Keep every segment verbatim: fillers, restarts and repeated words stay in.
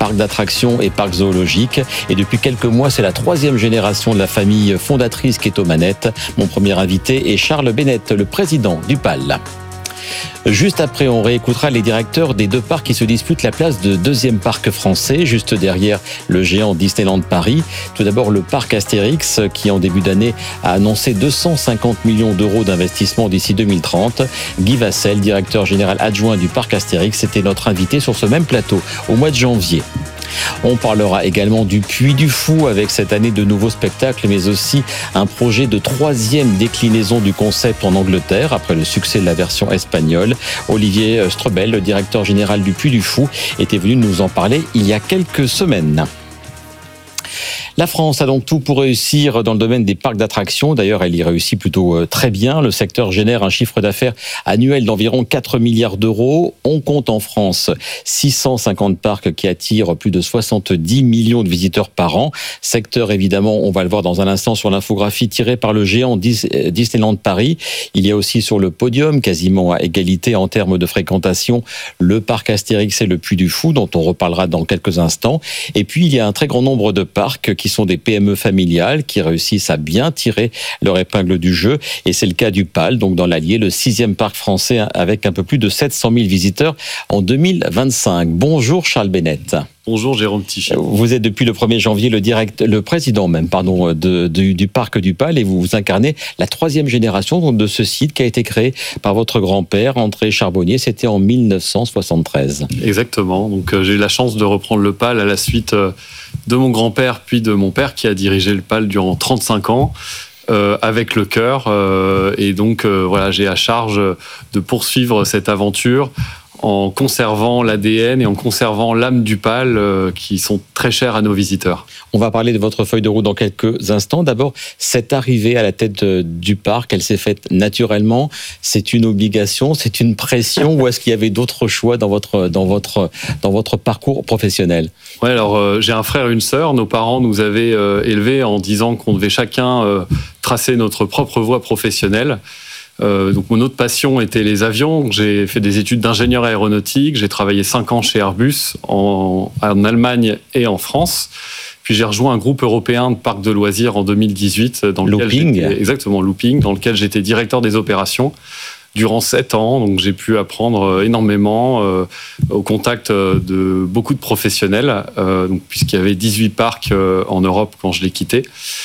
parcs d'attractions et parcs zoologiques. Et depuis quelques mois, c'est la troisième génération de la famille fondatrice qui est aux manettes. Mon premier invité est Charles Bennett, le président du P A L. Juste après, on réécoutera les directeurs des deux parcs qui se disputent la place de deuxième parc français, juste derrière le géant Disneyland Paris. Tout d'abord, le parc Astérix, qui en début d'année a annoncé deux cent cinquante millions d'euros d'investissement d'ici deux mille trente. Guy Vassel, directeur général adjoint du parc Astérix, était notre invité sur ce même plateau au mois de janvier. On parlera également du Puy du Fou avec cette année de nouveaux spectacles, mais aussi un projet de troisième déclinaison du concept en Angleterre après le succès de la version espagnole. Olivier Strobel, le directeur général du Puy du Fou, était venu nous en parler il y a quelques semaines. La France a donc tout pour réussir dans le domaine des parcs d'attractions. D'ailleurs, elle y réussit plutôt très bien. Le secteur génère un chiffre d'affaires annuel d'environ quatre milliards d'euros. On compte en France six cent cinquante parcs qui attirent plus de soixante-dix millions de visiteurs par an. Secteur, évidemment, on va le voir dans un instant sur l'infographie tirée par le géant Disneyland Paris. Il y a aussi sur le podium, quasiment à égalité en termes de fréquentation, le parc Astérix et le Puy du Fou, dont on reparlera dans quelques instants. Et puis, il y a un très grand nombre de parcs qui sont des P M E familiales qui réussissent à bien tirer leur épingle du jeu. Et c'est le cas du P A L, donc dans l'Allier, le sixième parc français avec un peu plus de sept cent mille visiteurs en deux mille vingt-cinq. Bonjour Charles Bennett. Bonjour Jérôme Tichy. Vous êtes depuis le premier janvier le, direct, le président même pardon, de, de, du parc du P A L et vous, vous incarnez la troisième génération de ce site qui a été créé par votre grand-père André Charbonnier. C'était en mille neuf cent soixante-treize. Exactement. Donc euh, j'ai eu la chance de reprendre le P A L à la suite euh, de mon grand-père puis de mon père qui a dirigé le P A L durant trente-cinq ans. Euh, avec le cœur euh, et donc euh, voilà, j'ai à charge de poursuivre cette aventure en conservant l'A D N et en conservant l'âme du P A L euh, qui sont très chers à nos visiteurs. On va parler de votre feuille de route dans quelques instants. D'abord, cette arrivée à la tête du parc, elle s'est faite naturellement. C'est une obligation, c'est une pression ou est-ce qu'il y avait d'autres choix dans votre, dans votre, dans votre parcours professionnel ? Ouais, alors euh, j'ai un frère et une sœur. Nos parents nous avaient euh, élevés en disant qu'on devait chacun euh, tracer notre propre voie professionnelle. Euh, donc mon autre passion était les avions. J'ai fait des études d'ingénieur aéronautique. J'ai travaillé cinq ans chez Airbus en, en Allemagne et en France. Puis j'ai rejoint un groupe européen de parcs de loisirs en deux mille dix-huit, dans lequel Looping. j'étais, exactement Looping, dans lequel j'étais directeur des opérations durant sept ans. Donc j'ai pu apprendre énormément euh, au contact de beaucoup de professionnels, euh, donc, puisqu'il y avait dix-huit parcs euh, en Europe quand je l'ai quitté.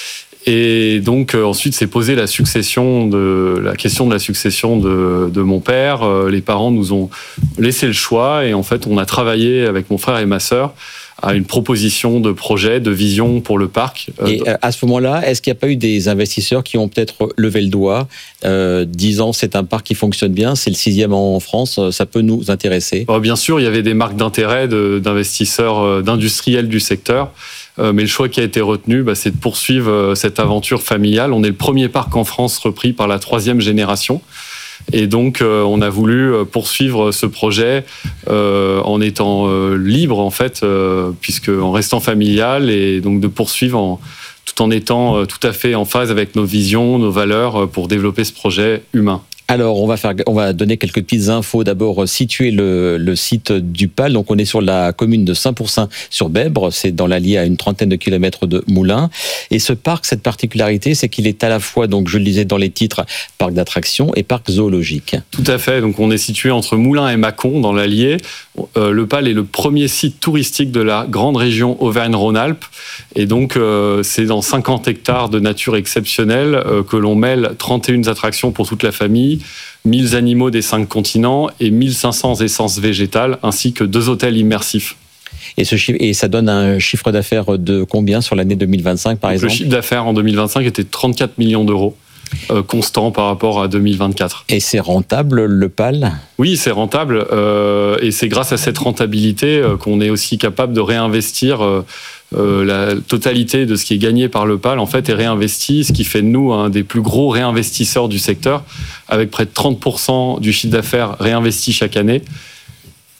Et donc euh, ensuite s'est posée la succession de la question de la succession de, de mon père. Euh, les parents nous ont laissé le choix et en fait on a travaillé avec mon frère et ma sœur à une proposition de projet, de vision pour le parc. Et à ce moment-là, est-ce qu'il n'y a pas eu des investisseurs qui ont peut-être levé le doigt, euh, disant c'est un parc qui fonctionne bien, c'est le sixième en France, ça peut nous intéresser ? Alors, bien sûr, il y avait des marques d'intérêt de, d'investisseurs, d'industriels du secteur. Mais le choix qui a été retenu, bah, c'est de poursuivre cette aventure familiale. On est le premier parc en France repris par la troisième génération. Et donc, euh, on a voulu poursuivre ce projet euh, en étant euh, libre, en fait, euh, puisque en restant familial, et donc de poursuivre en, tout en étant euh, tout à fait en phase avec nos visions, nos valeurs, euh, pour développer ce projet humain. Alors, on va faire, on va donner quelques petites infos. D'abord, situer le, le site du P A L. Donc, on est sur la commune de Saint-Pourçain-sur-Bèbre. C'est dans l'Allier, à une trentaine de kilomètres de Moulins. Et ce parc, cette particularité, c'est qu'il est à la fois, donc, je le disais dans les titres, parc d'attractions et parc zoologique. Tout à fait. Donc, on est situé entre Moulins et Mâcon, dans l'Allier. Euh, le P A L est le premier site touristique de la grande région Auvergne-Rhône-Alpes. Et donc, euh, c'est dans cinquante hectares de nature exceptionnelle euh, que l'on mêle trente et une attractions pour toute la famille, mille animaux des cinq continents et mille cinq cents essences végétales, ainsi que deux hôtels immersifs. Et, ce chiffre, et ça donne un chiffre d'affaires de combien sur l'année deux mille vingt-cinq, par donc, exemple ? Le chiffre d'affaires en deux mille vingt-cinq était de trente-quatre millions d'euros. Euh, constant par rapport à deux mille vingt-quatre. Et c'est rentable, le P A L ? Oui, c'est rentable. Euh, et c'est grâce à cette rentabilité euh, qu'on est aussi capable de réinvestir euh, euh, la totalité de ce qui est gagné par le P A L, en fait, est réinvesti, ce qui fait de nous un des plus gros réinvestisseurs du secteur, avec près de trente pour cent du chiffre d'affaires réinvesti chaque année.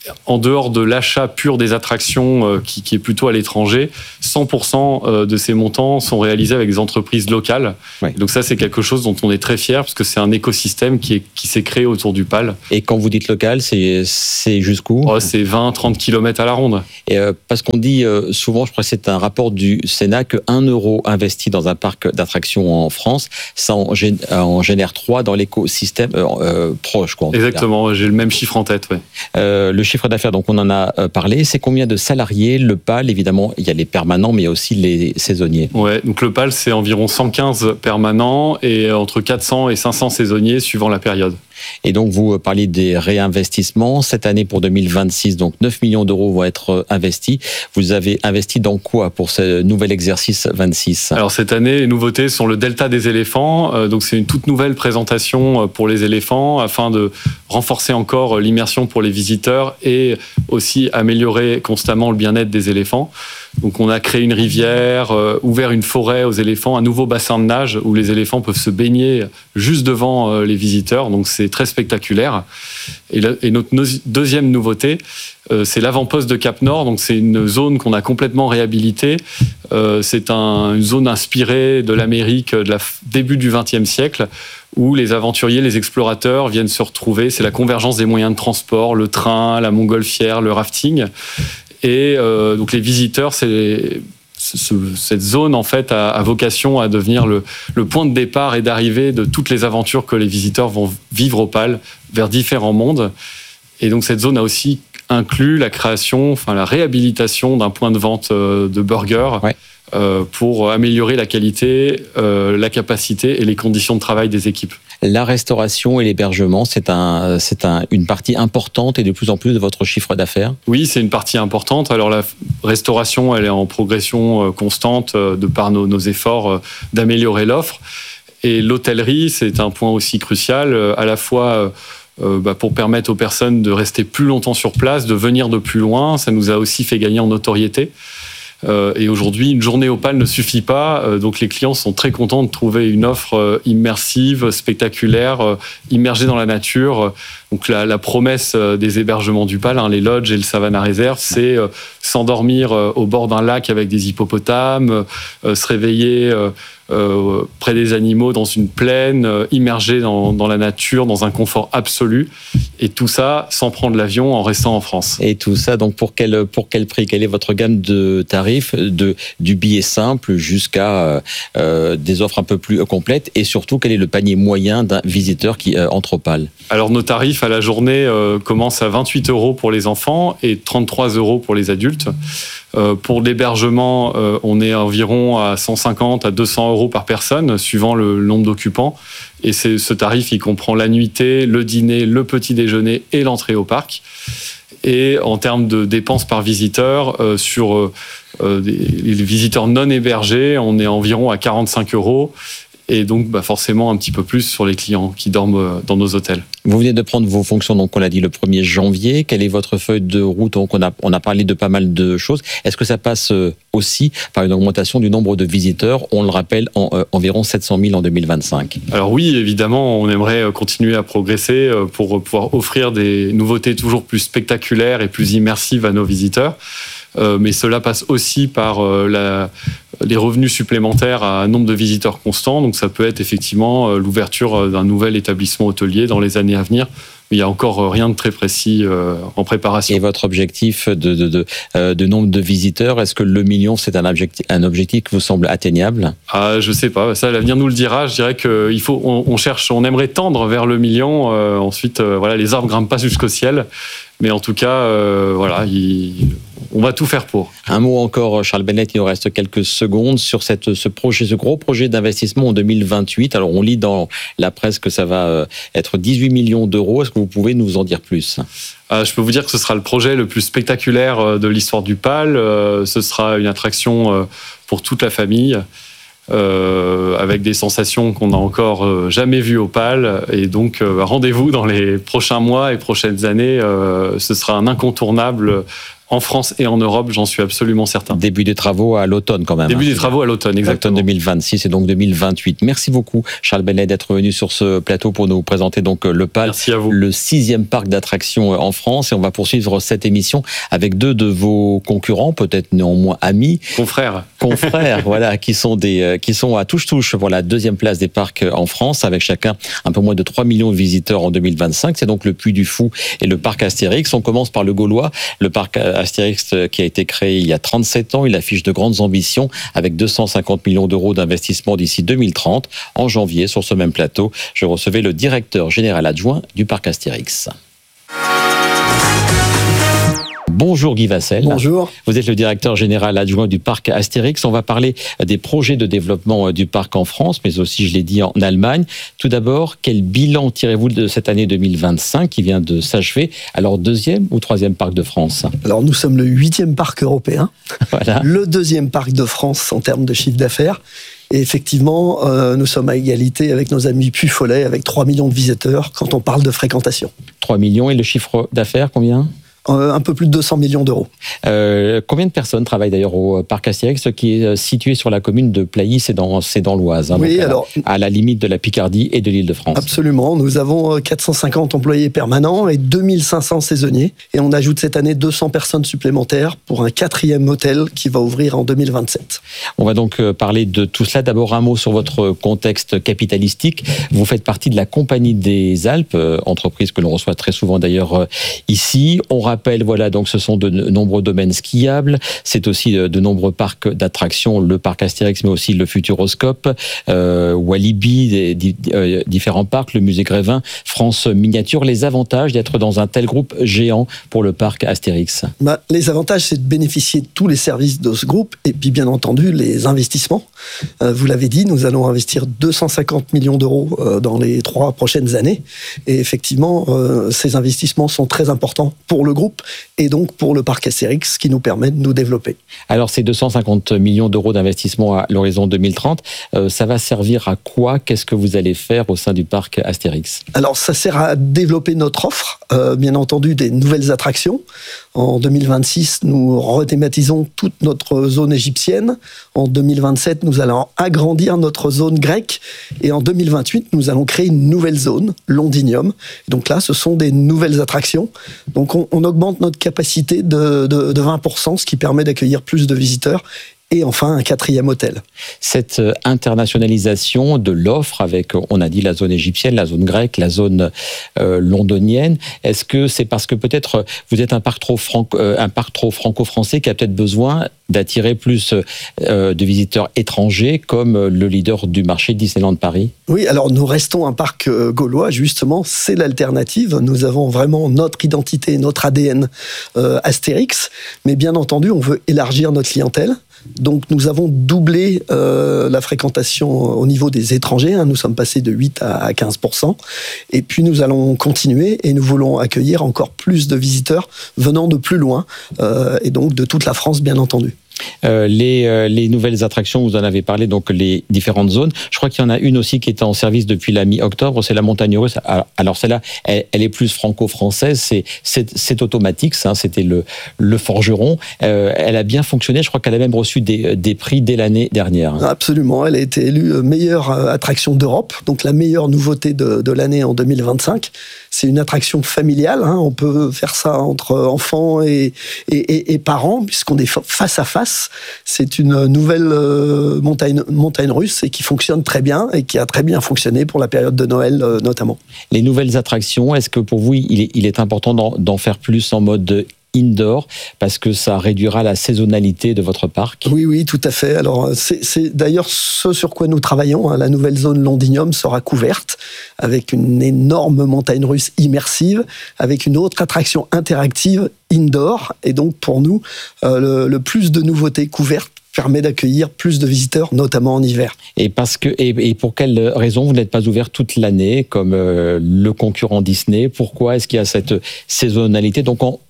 en dehors de l'achat pur des attractions euh, qui, qui est plutôt à l'étranger, cent pour cent de ces montants sont réalisés avec des entreprises locales. Oui. Donc ça, c'est quelque chose dont on est très fier parce que c'est un écosystème qui, est, qui s'est créé autour du P A L. Et quand vous dites local, c'est, c'est jusqu'où ? Oh, c'est vingt à trente kilomètres à la ronde. Et euh, parce qu'on dit euh, souvent, je crois que c'est un rapport du Sénat, que un euro investi dans un parc d'attractions en France, ça en, gén- en génère trois dans l'écosystème euh, euh, proche. Quoi, Exactement, j'ai le même chiffre en tête. Ouais. Euh, le chiffre d'affaires, donc on en a parlé, c'est combien de salariés le P A L ? Évidemment, il y a les permanents, mais il y a aussi les saisonniers. Ouais, donc le P A L, c'est environ cent quinze permanents et entre quatre cents et cinq cents saisonniers suivant la période. Et donc, vous parlez des réinvestissements. Cette année, pour deux mille vingt-six, donc neuf millions d'euros vont être investis. Vous avez investi dans quoi pour ce nouvel exercice vingt-six ? Alors, cette année, les nouveautés sont le Delta des éléphants. Euh, donc, c'est une toute nouvelle présentation pour les éléphants afin de renforcer encore l'immersion pour les visiteurs et aussi améliorer constamment le bien-être des éléphants. Donc, on a créé une rivière, euh, ouvert une forêt aux éléphants, un nouveau bassin de nage où les éléphants peuvent se baigner juste devant euh, les visiteurs. Donc, c'est très spectaculaire. Et, la, et notre no- deuxième nouveauté, euh, c'est l'avant-poste de Cap-Nord. Donc, c'est une zone qu'on a complètement réhabilitée. Euh, c'est un, une zone inspirée de l'Amérique de la f- début du vingtième siècle, où les aventuriers, les explorateurs viennent se retrouver. C'est la convergence des moyens de transport, le train, la montgolfière, le rafting. Et euh, donc les visiteurs, c'est, ce, cette zone en fait a, a vocation à devenir le, le point de départ et d'arrivée de toutes les aventures que les visiteurs vont vivre au P A L vers différents mondes. Et donc cette zone a aussi inclus la création, enfin la réhabilitation d'un point de vente euh, de burgers. Ouais. Euh, pour améliorer la qualité, euh, la capacité et les conditions de travail des équipes. La restauration et l'hébergement, c'est, un, c'est un, une partie importante et de plus en plus de votre chiffre d'affaires ? Oui, c'est une partie importante. Alors la restauration, elle est en progression constante de par nos, nos efforts d'améliorer l'offre. Et l'hôtellerie, c'est un point aussi crucial, à la fois euh, bah, pour permettre aux personnes de rester plus longtemps sur place, de venir de plus loin. Ça nous a aussi fait gagner en notoriété. Euh, et aujourd'hui, une journée au P A L ne suffit pas. Euh, donc les clients sont très contents de trouver une offre euh, immersive, spectaculaire, euh, immergée dans la nature. Donc la, la promesse euh, des hébergements du P A L, hein, les lodges et le Savannah Réserve, c'est euh, s'endormir euh, au bord d'un lac avec des hippopotames, euh, se réveiller euh, euh, près des animaux dans une plaine, euh, immergé dans, dans la nature, dans un confort absolu. Et tout ça sans prendre l'avion, en restant en France. Et tout ça, donc pour quel, pour quel prix ? Quelle est votre gamme de tarifs, de, du billet simple jusqu'à euh, des offres un peu plus complètes ? Et surtout, quel est le panier moyen d'un visiteur qui euh, entre au P A L ? Alors nos tarifs à la journée euh, commencent à vingt-huit euros pour les enfants et trente-trois euros pour les adultes. Euh, pour l'hébergement, euh, on est environ à cent cinquante à deux cents euros par personne, suivant le nombre d'occupants. Et c'est, ce tarif, il comprend la nuitée, le dîner, le petit déjeuner et l'entrée au parc. Et en termes de dépenses par visiteur, euh, sur euh, des, les visiteurs non hébergés, on est environ à quarante-cinq euros. Et donc, bah forcément, un petit peu plus sur les clients qui dorment dans nos hôtels. Vous venez de prendre vos fonctions, donc on l'a dit, le premier janvier. Quelle est votre feuille de route ? Donc on a, on a parlé de pas mal de choses. Est-ce que ça passe aussi par une augmentation du nombre de visiteurs ? On le rappelle, en, euh, environ sept cent mille en deux mille vingt-cinq. Alors oui, évidemment, on aimerait continuer à progresser pour pouvoir offrir des nouveautés toujours plus spectaculaires et plus immersives à nos visiteurs. Euh, mais cela passe aussi par euh, la, les revenus supplémentaires à un nombre de visiteurs constants. Donc ça peut être effectivement euh, l'ouverture d'un nouvel établissement hôtelier dans les années à venir. Mais il n'y a encore rien de très précis euh, en préparation. Et votre objectif de, de, de, euh, de nombre de visiteurs, est-ce que le million, c'est un objectif, un objectif qui vous semble atteignable ? Ah, je sais pas, ça l'avenir nous le dira. Je dirais qu'il faut, on, on cherche, on aimerait tendre vers le million. Euh, ensuite, euh, voilà, les arbres grimpent pas jusqu'au ciel. Mais en tout cas, euh, voilà, il, on va tout faire pour. Un mot encore, Charles Bennett, il nous reste quelques secondes sur cette, ce projet, ce gros projet d'investissement en deux mille vingt-huit. Alors, on lit dans la presse que ça va être dix-huit millions d'euros. Est-ce que vous pouvez nous en dire plus ? Euh, je peux vous dire que ce sera le projet le plus spectaculaire de l'histoire du P A L. Euh, ce sera une attraction pour toute la famille. Euh, avec des sensations qu'on n'a encore euh, jamais vues au P A L. Et donc, euh, rendez-vous dans les prochains mois et prochaines années. Euh, ce sera un incontournable en France et en Europe, j'en suis absolument certain. Début des travaux à l'automne quand même. Début hein. des travaux à l'automne, exactement. Automne deux mille vingt-six et donc deux mille vingt-huit. Merci beaucoup Charles Benet d'être venu sur ce plateau pour nous présenter donc le P A L, Merci à vous. le sixième parc d'attractions en France. Et on va poursuivre cette émission avec deux de vos concurrents, peut-être néanmoins amis. Confrères. Confrères, voilà, qui sont des, qui sont à touche-touche pour la deuxième place des parcs en France, avec chacun un peu moins de trois millions de visiteurs en deux mille vingt-cinq. C'est donc le Puy du Fou et le parc Astérix. On commence par le Gaulois, le parc Astérix qui a été créé il y a trente-sept ans. Il affiche de grandes ambitions avec deux cent cinquante millions d'euros d'investissement d'ici deux mille trente. En janvier, sur ce même plateau, je recevais le directeur général adjoint du parc Astérix. Bonjour Guy Vassel. Bonjour. Vous êtes le directeur général adjoint du parc Astérix. On va parler des projets de développement du parc en France, mais aussi, je l'ai dit, en Allemagne. Tout d'abord, quel bilan tirez-vous de cette année deux mille vingt-cinq qui vient de s'achever? Alors, deuxième ou troisième parc de France? Alors, nous sommes le huitième parc européen, voilà. Le deuxième parc de France en termes de chiffre d'affaires. Et effectivement, euh, nous sommes à égalité avec nos amis Puy-Follet, avec trois millions de visiteurs quand on parle de fréquentation. trois millions et le chiffre d'affaires, combien? Euh, un peu plus de deux cents millions d'euros. Euh, combien de personnes travaillent d'ailleurs au parc Astérix, qui est situé sur la commune de Plailly, c'est dans, c'est dans l'Oise, hein, oui, donc alors, à, à la limite de la Picardie et de l'Île-de-France. Absolument. Nous avons quatre cent cinquante employés permanents et deux mille cinq cents saisonniers. Et on ajoute cette année deux cents personnes supplémentaires pour un quatrième hôtel qui va ouvrir en deux mille vingt-sept. On va donc parler de tout cela. D'abord, un mot sur votre contexte capitalistique. Vous faites partie de la Compagnie des Alpes, entreprise que l'on reçoit très souvent d'ailleurs ici. On rappelle, voilà, donc ce sont de nombreux domaines skiables, c'est aussi de nombreux parcs d'attractions, le parc Astérix, mais aussi le Futuroscope, euh, Walibi, des, des, euh, différents parcs, le musée Grévin, France Miniature. Les avantages d'être dans un tel groupe géant pour le parc Astérix? Bah, les avantages, c'est de bénéficier de tous les services de ce groupe et puis bien entendu les investissements. Euh, vous l'avez dit, nous allons investir deux cent cinquante millions d'euros euh, dans les trois prochaines années. Et effectivement, euh, ces investissements sont très importants pour le groupe et donc pour le parc Astérix, qui nous permet de nous développer. Alors, ces deux cent cinquante millions d'euros d'investissement à l'horizon deux mille trente, euh, ça va servir à quoi? Qu'est-ce que vous allez faire au sein du parc Astérix? Alors, ça sert à développer notre offre, euh, bien entendu des nouvelles attractions. En deux mille vingt-six, nous rethématisons toute notre zone égyptienne. En deux mille vingt-sept, nous allons agrandir notre zone grecque. Et en deux mille vingt-huit, nous allons créer une nouvelle zone, Londinium. Donc là, ce sont des nouvelles attractions. Donc on, on augmente notre capacité de, de, de vingt pour cent, ce qui permet d'accueillir plus de visiteurs. Et enfin, un quatrième hôtel. Cette internationalisation de l'offre avec, on a dit, la zone égyptienne, la zone grecque, la zone euh, londonienne, est-ce que c'est parce que peut-être vous êtes un parc trop, franco, euh, un parc trop franco-français qui a peut-être besoin d'attirer plus euh, de visiteurs étrangers comme le leader du marché Disneyland Paris? Oui, alors nous restons un parc euh, gaulois, justement, c'est l'alternative. Nous avons vraiment notre identité, notre A D N euh, Astérix, mais bien entendu, on veut élargir notre clientèle. Donc nous avons doublé euh, la fréquentation au niveau des étrangers, hein. Nous sommes passés de huit à quinze pour cent. Et puis nous allons continuer et nous voulons accueillir encore plus de visiteurs venant de plus loin, euh, et donc de toute la France, bien entendu. Euh, les, euh, les nouvelles attractions, vous en avez parlé, donc les différentes zones. Je crois qu'il y en a une aussi qui est en service depuis la mi-octobre, c'est la Montagne Russe. Alors celle-là, elle, elle est plus franco-française, c'est, c'est, c'est automatique, ça, c'était le, le forgeron. Euh, elle a bien fonctionné, je crois qu'elle a même reçu des, des prix dès l'année dernière. Absolument, elle a été élue meilleure attraction d'Europe, donc la meilleure nouveauté de, de l'année en deux mille vingt-cinq. C'est une attraction familiale, hein. On peut faire ça entre enfants et, et, et, et parents, puisqu'on est face à face. C'est une nouvelle euh, montagne, montagne russe et qui fonctionne très bien et qui a très bien fonctionné pour la période de Noël euh, notamment. Les nouvelles attractions, est-ce que pour vous, il est, il est important d'en, d'en faire plus en mode indoor, parce que ça réduira la saisonnalité de votre parc? Oui, oui, tout à fait. Alors, c'est, c'est d'ailleurs ce sur quoi nous travaillons, hein. La nouvelle zone Londinium sera couverte avec une énorme montagne russe immersive, avec une autre attraction interactive indoor. Et donc, pour nous, euh, le, le plus de nouveautés couvertes permet d'accueillir plus de visiteurs, notamment en hiver. Et parce que et, et pour quelle raison vous n'êtes pas ouvert toute l'année comme euh, le concurrent Disney? Pourquoi est-ce qu'il y a cette saisonnalité? Donc on,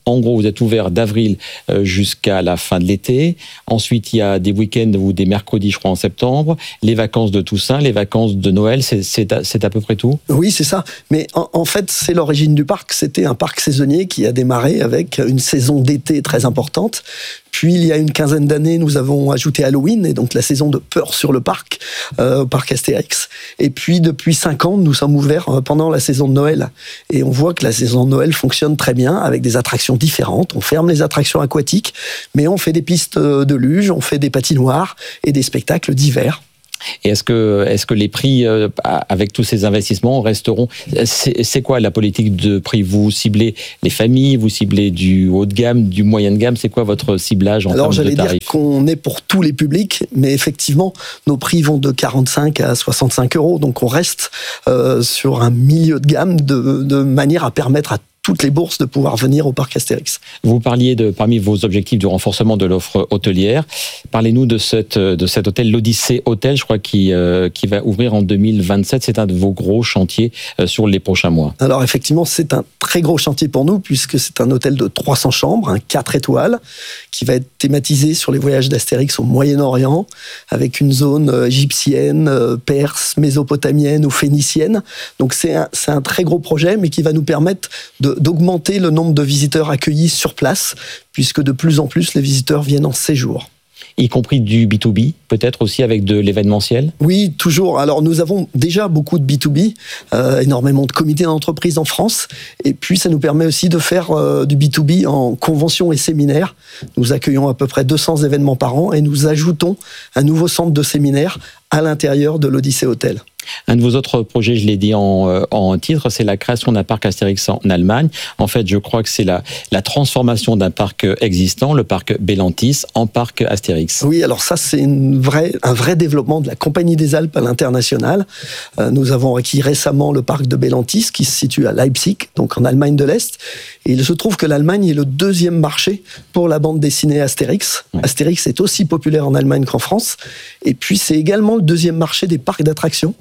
En gros, vous êtes ouvert d'avril jusqu'à la fin de l'été. Ensuite, il y a des week-ends ou des mercredis, je crois, en septembre. Les vacances de Toussaint, les vacances de Noël, c'est, c'est, à, c'est à peu près tout ? Oui, c'est ça. Mais en, en fait, c'est l'origine du parc. C'était un parc saisonnier qui a démarré avec une saison d'été très importante. Puis, il y a une quinzaine d'années, nous avons ajouté Halloween, et donc la saison de peur sur le parc, euh, au parc Astérix. Et puis, depuis cinq ans, nous sommes ouverts pendant la saison de Noël. Et on voit que la saison de Noël fonctionne très bien, avec des attractions différentes. On ferme les attractions aquatiques, mais on fait des pistes de luge, on fait des patinoires et des spectacles d'hiver. Et est-ce que, est-ce que les prix, euh, avec tous ces investissements, resteront... C'est, c'est quoi la politique de prix ? Vous ciblez les familles, vous ciblez du haut de gamme, du moyen de gamme. C'est quoi votre ciblage en Alors, termes de tarifs ? Alors, j'allais dire qu'on est pour tous les publics, mais effectivement, nos prix vont de quarante-cinq à soixante-cinq euros. Donc, on reste euh, sur un milieu de gamme de, de manière à permettre à toutes les bourses de pouvoir venir au parc Astérix. Vous parliez de, parmi vos objectifs du renforcement de l'offre hôtelière. Parlez-nous de, cette, de cet hôtel, l'Odyssée Hôtel, je crois, qui, euh, qui va ouvrir en deux mille vingt-sept. C'est un de vos gros chantiers euh, sur les prochains mois. Alors effectivement, c'est un très gros chantier pour nous, puisque c'est un hôtel de trois cents chambres, un quatre étoiles, qui va être thématisé sur les voyages d'Astérix au Moyen-Orient, avec une zone euh, égyptienne, euh, perse, mésopotamienne ou phénicienne. Donc c'est un, c'est un très gros projet, mais qui va nous permettre de d'augmenter le nombre de visiteurs accueillis sur place, puisque de plus en plus les visiteurs viennent en séjour. Y compris du B deux B, peut-être aussi avec de l'événementiel ? Oui, toujours. Alors nous avons déjà beaucoup de B deux B, euh, énormément de comités d'entreprise en France, et puis ça nous permet aussi de faire euh, du B deux B en conventions et séminaires. Nous accueillons à peu près deux cents événements par an, et nous ajoutons un nouveau centre de séminaire à l'intérieur de l'Odyssée Hôtel. Un de vos autres projets, je l'ai dit en, en titre, c'est la création d'un parc Astérix en Allemagne. En fait, je crois que c'est la, la transformation d'un parc existant, le parc Bellantis, en parc Astérix. Oui, alors ça, c'est une vraie, un vrai développement de la Compagnie des Alpes à l'international. Euh, nous avons acquis récemment le parc de Bellantis, qui se situe à Leipzig, donc en Allemagne de l'Est. Et il se trouve que l'Allemagne est le deuxième marché pour la bande dessinée Astérix. Ouais. Astérix est aussi populaire en Allemagne qu'en France. Et puis, c'est également le deuxième marché des parcs d'attractions.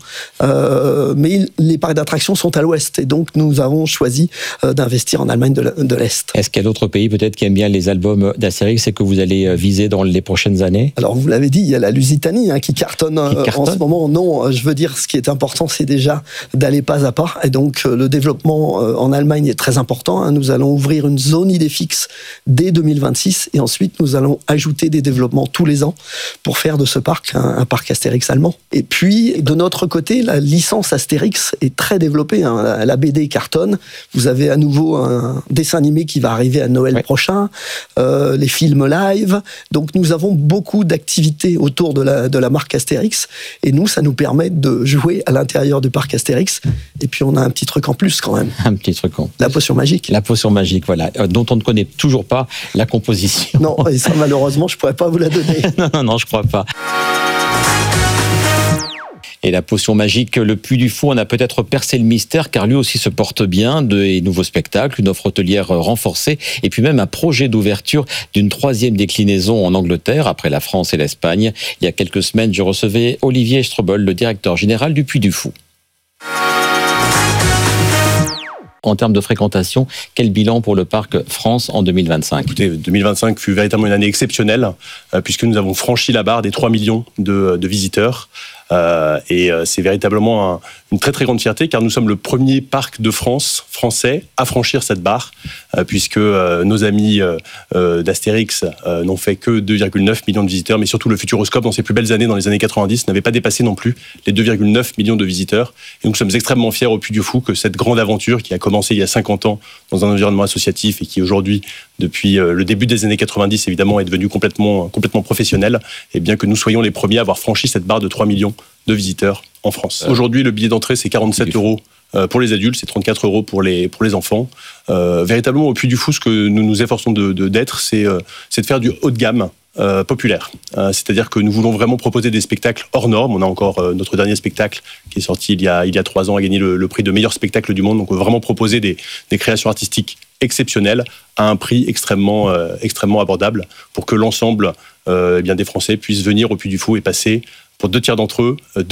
Euh, mais les parcs d'attractions sont à l'ouest, et donc nous avons choisi euh, d'investir en Allemagne de, de l'Est. Est-ce qu'il y a d'autres pays peut-être qui aiment bien les albums d'Astérix et que vous allez viser dans les prochaines années ? Alors vous l'avez dit, il y a la Lusitanie hein, qui cartonne, qui cartonne en ce moment. Non, je veux dire, ce qui est important, c'est déjà d'aller pas à pas, et donc euh, le développement euh, en Allemagne est très important. Hein. Nous allons ouvrir une zone Idéfix dès deux mille vingt-six, et ensuite nous allons ajouter des développements tous les ans pour faire de ce parc un, un parc Astérix allemand. Et puis de notre côté, la licence Astérix est très développée. Hein. La B D cartonne. Vous avez à nouveau un dessin animé qui va arriver à Noël ouais. prochain. Euh, les films live. Donc nous avons beaucoup d'activités autour de la, de la marque Astérix. Et nous, ça nous permet de jouer à l'intérieur du parc Astérix. Et puis on a un petit truc en plus quand même. Un petit truc en plus. La potion magique. La potion magique, voilà. Euh, dont on ne connaît toujours pas la composition. Non, et ça malheureusement, je ne pourrais pas vous la donner. non, non, non, je ne crois pas. Et la potion magique, le Puy du Fou, on a peut-être percé le mystère, car lui aussi se porte bien, de nouveaux spectacles, une offre hôtelière renforcée, et puis même un projet d'ouverture d'une troisième déclinaison en Angleterre, après la France et l'Espagne. Il y a quelques semaines, je recevais Olivier Strobel, le directeur général du Puy du Fou. En termes de fréquentation, quel bilan pour le parc France en deux mille vingt-cinq ? Écoutez, deux mille vingt-cinq fut véritablement une année exceptionnelle, euh, puisque nous avons franchi la barre des trois millions de, de visiteurs. Euh, et euh, c'est véritablement un, une très très grande fierté, car nous sommes le premier parc de France français à franchir cette barre, euh, puisque euh, nos amis euh, euh, d'Astérix euh, n'ont fait que deux virgule neuf millions de visiteurs, mais surtout le Futuroscope, dans ses plus belles années, dans les années quatre-vingt-dix, n'avait pas dépassé non plus les deux virgule neuf millions de visiteurs. Et donc nous sommes extrêmement fiers au Puy du Fou que cette grande aventure qui a commencé il y a cinquante ans dans un environnement associatif et qui aujourd'hui, depuis euh, le début des années quatre-vingt-dix, évidemment, est devenue complètement, complètement professionnelle, et bien que nous soyons les premiers à avoir franchi cette barre de trois millions de visiteurs en France. Euh, Aujourd'hui, le billet d'entrée, c'est quarante-sept euros pour les adultes, c'est trente-quatre euros pour les, pour les enfants. Euh, véritablement, au Puy du Fou, ce que nous nous efforçons de, de, d'être, c'est, euh, c'est de faire du haut de gamme euh, populaire. Euh, c'est-à-dire que nous voulons vraiment proposer des spectacles hors normes. On a encore euh, notre dernier spectacle qui est sorti il y a, il y a trois ans, a gagné le, le prix de meilleur spectacle du monde. Donc, on veut vraiment proposer des, des créations artistiques exceptionnelles à un prix extrêmement, euh, extrêmement abordable pour que l'ensemble euh, eh bien, des Français puissent venir au Puy du Fou et passer pour deux tiers d'entre eux, deux jours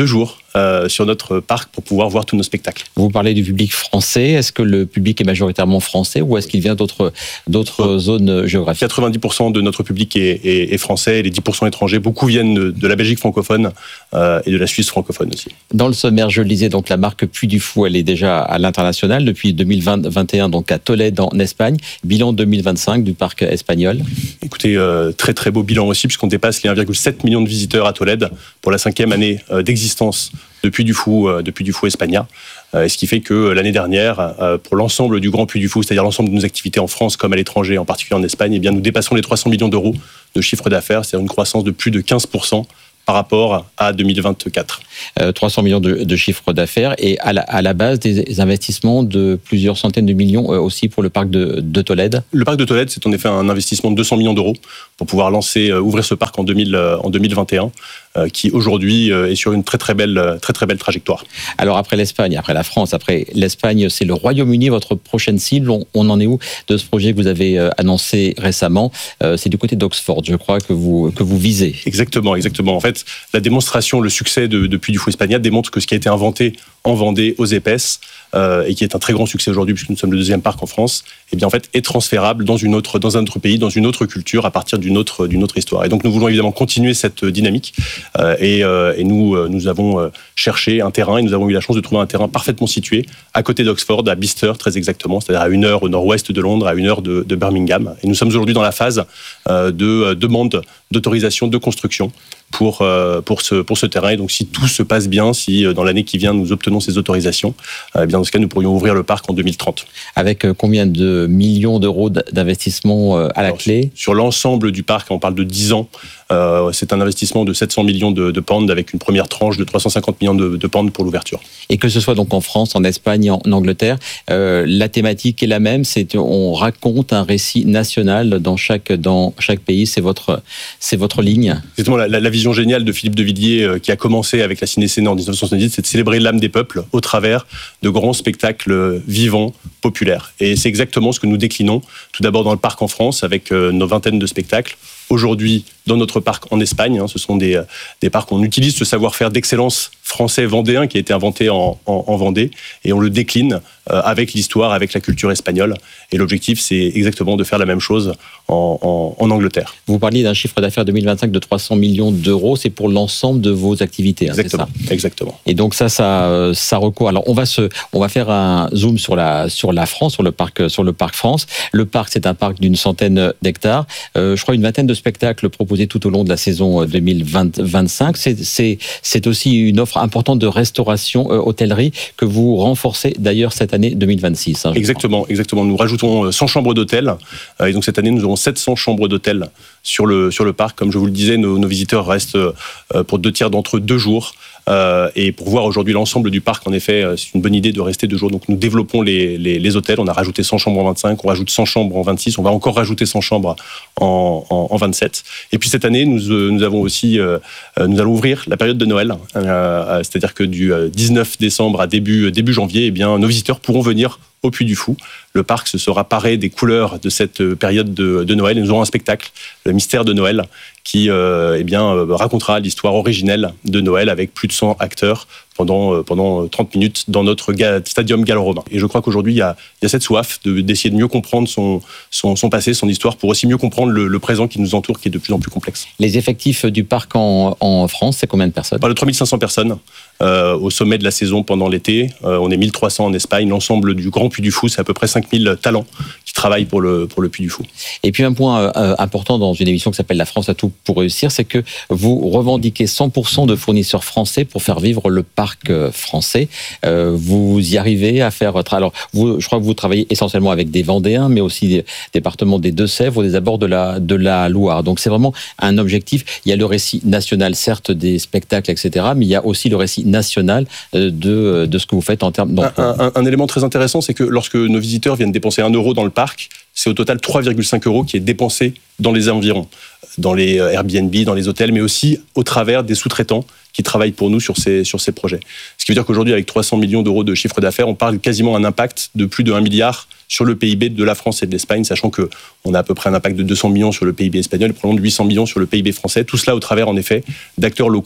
euh, sur notre parc pour pouvoir voir tous nos spectacles. Vous parlez du public français. Est-ce que le public est majoritairement français ou est-ce qu'il vient d'autres, d'autres zones géographiques ? quatre-vingt-dix pour cent de notre public est, est, est français et les dix pour cent étrangers. Beaucoup viennent de, de la Belgique francophone euh, et de la Suisse francophone aussi. Dans le sommaire, je le disais, donc la marque Puy du Fou, elle est déjà à l'international depuis deux mille vingt et un, donc à Tolède en Espagne. Bilan deux mille vingt-cinq du parc espagnol. Écoutez, euh, très très beau bilan aussi puisqu'on dépasse les un virgule sept million de visiteurs à Tolède pour la cinquième année euh, d'existence de Puy du Fou, euh, de Puy du Fou Espagna. Euh, ce qui fait que euh, l'année dernière, euh, pour l'ensemble du Grand Puy du Fou, c'est-à-dire l'ensemble de nos activités en France comme à l'étranger, en particulier en Espagne, eh bien, nous dépassons les trois cents millions d'euros de chiffre d'affaires, c'est-à-dire une croissance de plus de quinze pour cent par rapport à deux mille vingt-quatre. Euh, trois cents millions de, de chiffre d'affaires et à la, à la base des investissements de plusieurs centaines de millions euh, aussi pour le parc de, de Tolède. Le parc de Tolède, c'est en effet un investissement de deux cents millions d'euros pour pouvoir lancer, euh, ouvrir ce parc en, deux mille, euh, en deux mille vingt et un, euh, qui aujourd'hui euh, est sur une très très belle, très très belle trajectoire. Alors après l'Espagne, après la France, après l'Espagne, c'est le Royaume-Uni, votre prochaine cible. On, on en est où de ce projet que vous avez euh, annoncé récemment ? euh, C'est du côté d'Oxford, je crois, que vous, que vous visez. Exactement, exactement. En fait, la démonstration, le succès de, de Puy du Fou Espagna démontre que ce qui a été inventé en Vendée, aux Épaisses, euh, et qui est un très grand succès aujourd'hui puisque nous sommes le deuxième parc en France, eh bien en fait est transférable dans une autre, dans un autre pays, dans une autre culture, à partir d'une autre, d'une autre histoire. Et donc nous voulons évidemment continuer cette dynamique, euh, et, euh, et nous, euh, nous avons euh, cherché un terrain et nous avons eu la chance de trouver un terrain parfaitement situé à côté d'Oxford, à Bicester très exactement, c'est-à-dire à une heure au nord-ouest de Londres, à une heure de, de Birmingham. Et nous sommes aujourd'hui dans la phase euh, de euh, demande d'autorisation de construction pour, euh, pour, ce, pour ce terrain. Et donc si tout se passe bien, si euh, dans l'année qui vient nous obtenons ces autorisations, euh, bien dans ce cas nous pourrions ouvrir le parc en deux mille trente. Avec euh, combien de millions d'euros d'investissement euh, à la Alors, clé ? Sur l'ensemble du parc, on parle de dix ans, euh, c'est un investissement de sept cents millions de, de pounds avec une première tranche de trois cent cinquante millions de, de pounds pour l'ouverture. Et que ce soit donc en France, en Espagne, en Angleterre, euh, la thématique est la même, c'est on raconte un récit national dans chaque, dans chaque pays, c'est votre, c'est votre ligne. Exactement, la, la, la vision géniale de Philippe de Villiers euh, qui a commencé avec la Ciné-Scénée en dix-neuf cent soixante-dix, c'est de célébrer l'âme des peuples au travers de grands spectacles vivants, populaires. Et c'est exactement ce que nous déclinons, tout d'abord dans le parc en France, avec euh, nos vingtaines de spectacles. Aujourd'hui, dans notre parc en Espagne, hein, ce sont des, des parcs où on utilise ce savoir-faire d'excellence français vendéen qui a été inventé en, en, en Vendée et on le décline euh, avec l'histoire, avec la culture espagnole. Et l'objectif, c'est exactement de faire la même chose en, en, en Angleterre. Vous parliez d'un chiffre d'affaires deux mille vingt-cinq de trois cents millions d'euros, c'est pour l'ensemble de vos activités. Hein, exactement, c'est ça. exactement. Et donc ça, ça, ça recourt. Alors on va se, on va faire un zoom sur la, sur la France, sur le parc, sur le parc France. Le parc, c'est un parc d'une centaine d'hectares. Euh, je crois une vingtaine de spectacles proposés tout au long de la saison deux mille vingt-cinq. C'est, c'est, c'est aussi une offre importante de restauration, euh, hôtellerie que vous renforcez d'ailleurs cette année deux mille vingt-six. Hein, exactement, exactement. Nous rajoutons cent chambres d'hôtel. Euh, et donc cette année, nous aurons sept cents chambres d'hôtel sur le, sur le parc. Comme je vous le disais, nos, nos visiteurs restent euh, pour deux tiers d'entre eux deux jours. Euh, et pour voir aujourd'hui l'ensemble du parc, en effet, c'est une bonne idée de rester deux jours. Donc nous développons les, les, les hôtels. On a rajouté cent chambres en vingt-cinq, on rajoute cent chambres en vingt-six, on va encore rajouter cent chambres en, en, en vingt-sept. Et puis cette année, nous, euh, nous avons aussi, euh, nous allons ouvrir la période de Noël. Euh, c'est-à-dire que du dix-neuf décembre à début, début janvier, eh bien, nos visiteurs pourront venir au Puy du Fou. Le parc se sera paré des couleurs de cette période de, de Noël. Nous aurons un spectacle, le Mystère de Noël, qui euh, eh bien, euh, racontera l'histoire originelle de Noël avec plus de cent acteurs pendant, euh, pendant trente minutes dans notre ga- stadium gallo-romain. Et je crois qu'aujourd'hui, il y a, il y a cette soif de, d'essayer de mieux comprendre son, son, son passé, son histoire, pour aussi mieux comprendre le, le présent qui nous entoure, qui est de plus en plus complexe. Les effectifs du parc en, en France, c'est combien de personnes ? On parle de trois mille cinq cents personnes euh, au sommet de la saison pendant l'été. Euh, on est mille trois cents en Espagne. L'ensemble du Grand Puy du Fou, c'est à peu près cinq mille talents qui travaillent pour le, pour le Puy du Fou. Et puis un point euh, important dans une émission qui s'appelle La France a tout pour réussir, c'est que vous revendiquez cent pour cent de fournisseurs français pour faire vivre le parc français. Euh, vous y arrivez à faire... Alors, vous, je crois que vous travaillez essentiellement avec des Vendéens, mais aussi des départements des Deux-Sèvres, des abords de la, de la Loire. Donc c'est vraiment un objectif. Il y a le récit national, certes, des spectacles, et cetera, mais il y a aussi le récit national de, de ce que vous faites en termes d'emploi. Un, un, un élément très intéressant, c'est que lorsque nos visiteurs viennent dépenser un euro dans le parc, c'est au total trois virgule cinq euros qui est dépensé dans les environs, dans les Airbnb, dans les hôtels, mais aussi au travers des sous-traitants qui travaillent pour nous sur ces, sur ces projets. Ce qui veut dire qu'aujourd'hui, avec trois cents millions d'euros de chiffre d'affaires, on parle quasiment d'un impact de plus de un milliard sur le P I B de la France et de l'Espagne, sachant qu'on a à peu près un impact de deux cents millions sur le P I B espagnol et probablement de huit cents millions sur le P I B français. Tout cela au travers, en effet, d'acteurs locaux,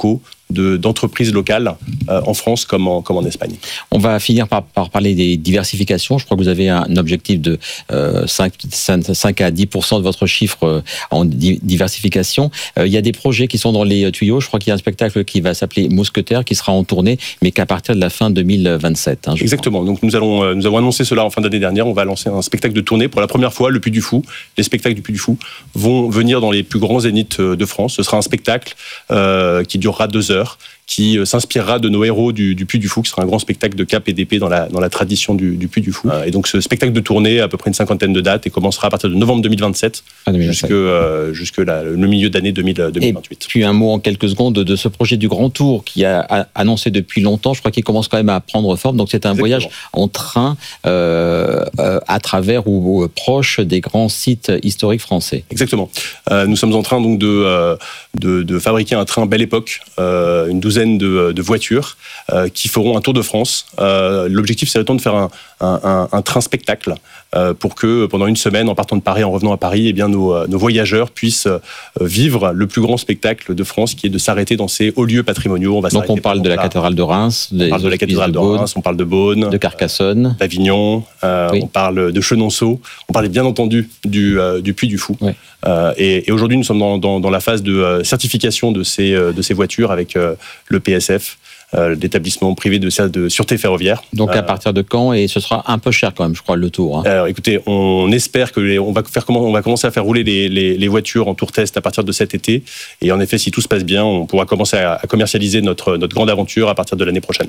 de, d'entreprises locales euh, en France comme en, comme en Espagne. On va finir par, par parler des diversifications. Je crois que vous avez un objectif de euh, cinq à dix pour cent de votre chiffre euh, en di- diversification. Euh, il y a des projets qui sont dans les tuyaux. Je crois qu'il y a un spectacle qui va s'appeler Mousquetaires, qui sera en tournée, mais qu'à partir de la fin deux mille vingt-sept. Hein, Exactement. crois. Donc nous allons, euh, nous avons annoncé cela en fin d'année dernière. On va lancer un spectacle de tournée pour la première fois, le Puy du Fou. Les spectacles du Puy du Fou vont venir dans les plus grands zéniths de France. Ce sera un spectacle euh, qui durera deux heures, qui euh, s'inspirera de nos héros du, du Puy du Fou, qui sera un grand spectacle de cap et d'épée dans la, dans la tradition du, du Puy du Fou. Euh, et donc ce spectacle de tournée a à peu près une cinquantaine de dates et commencera à partir de novembre deux mille vingt-sept ah, jusque, euh, jusque la, le milieu d'année deux mille vingt-huit. Et puis un mot en quelques secondes de ce projet du Grand Tour qui a, a annoncé depuis longtemps. Je crois qu'il commence quand même à prendre forme. Donc c'est un Exactement. voyage en train euh, euh, à travers ou, ou proche des grands sites historiques français. Exactement. Euh, nous sommes en train donc de, euh, de, de fabriquer un train Belle Époque, euh, une douzaine de, de voitures euh, qui feront un tour de France. Euh, l'objectif, c'est de faire un, un, un, un train spectacle euh, pour que pendant une semaine, en partant de Paris, en revenant à Paris, eh bien, nos, nos voyageurs puissent euh, vivre le plus grand spectacle de France, qui est de s'arrêter dans ces hauts lieux patrimoniaux. On va donc on parle de la cathédrale de Reims, on parle de la cathédrale de, de Reims, on parle de Beaune, de Carcassonne, d'Avignon, euh, oui. on parle de Chenonceau, on parle bien entendu du, euh, du Puy du Fou. Oui. Euh, et, et aujourd'hui, nous sommes dans, dans, dans la phase de euh, certification de ces, euh, de ces voitures avec euh, le P S F, euh, l'établissement privé de, de sûreté ferroviaire. Donc à euh, partir de quand? Et ce sera un peu cher quand même, je crois, le tour. Hein. Alors écoutez, on espère que les, on va faire comment, on va commencer à faire rouler les, les, les voitures en tour test à partir de cet été. Et en effet, si tout se passe bien, on pourra commencer à, à commercialiser notre, notre grande aventure à partir de l'année prochaine.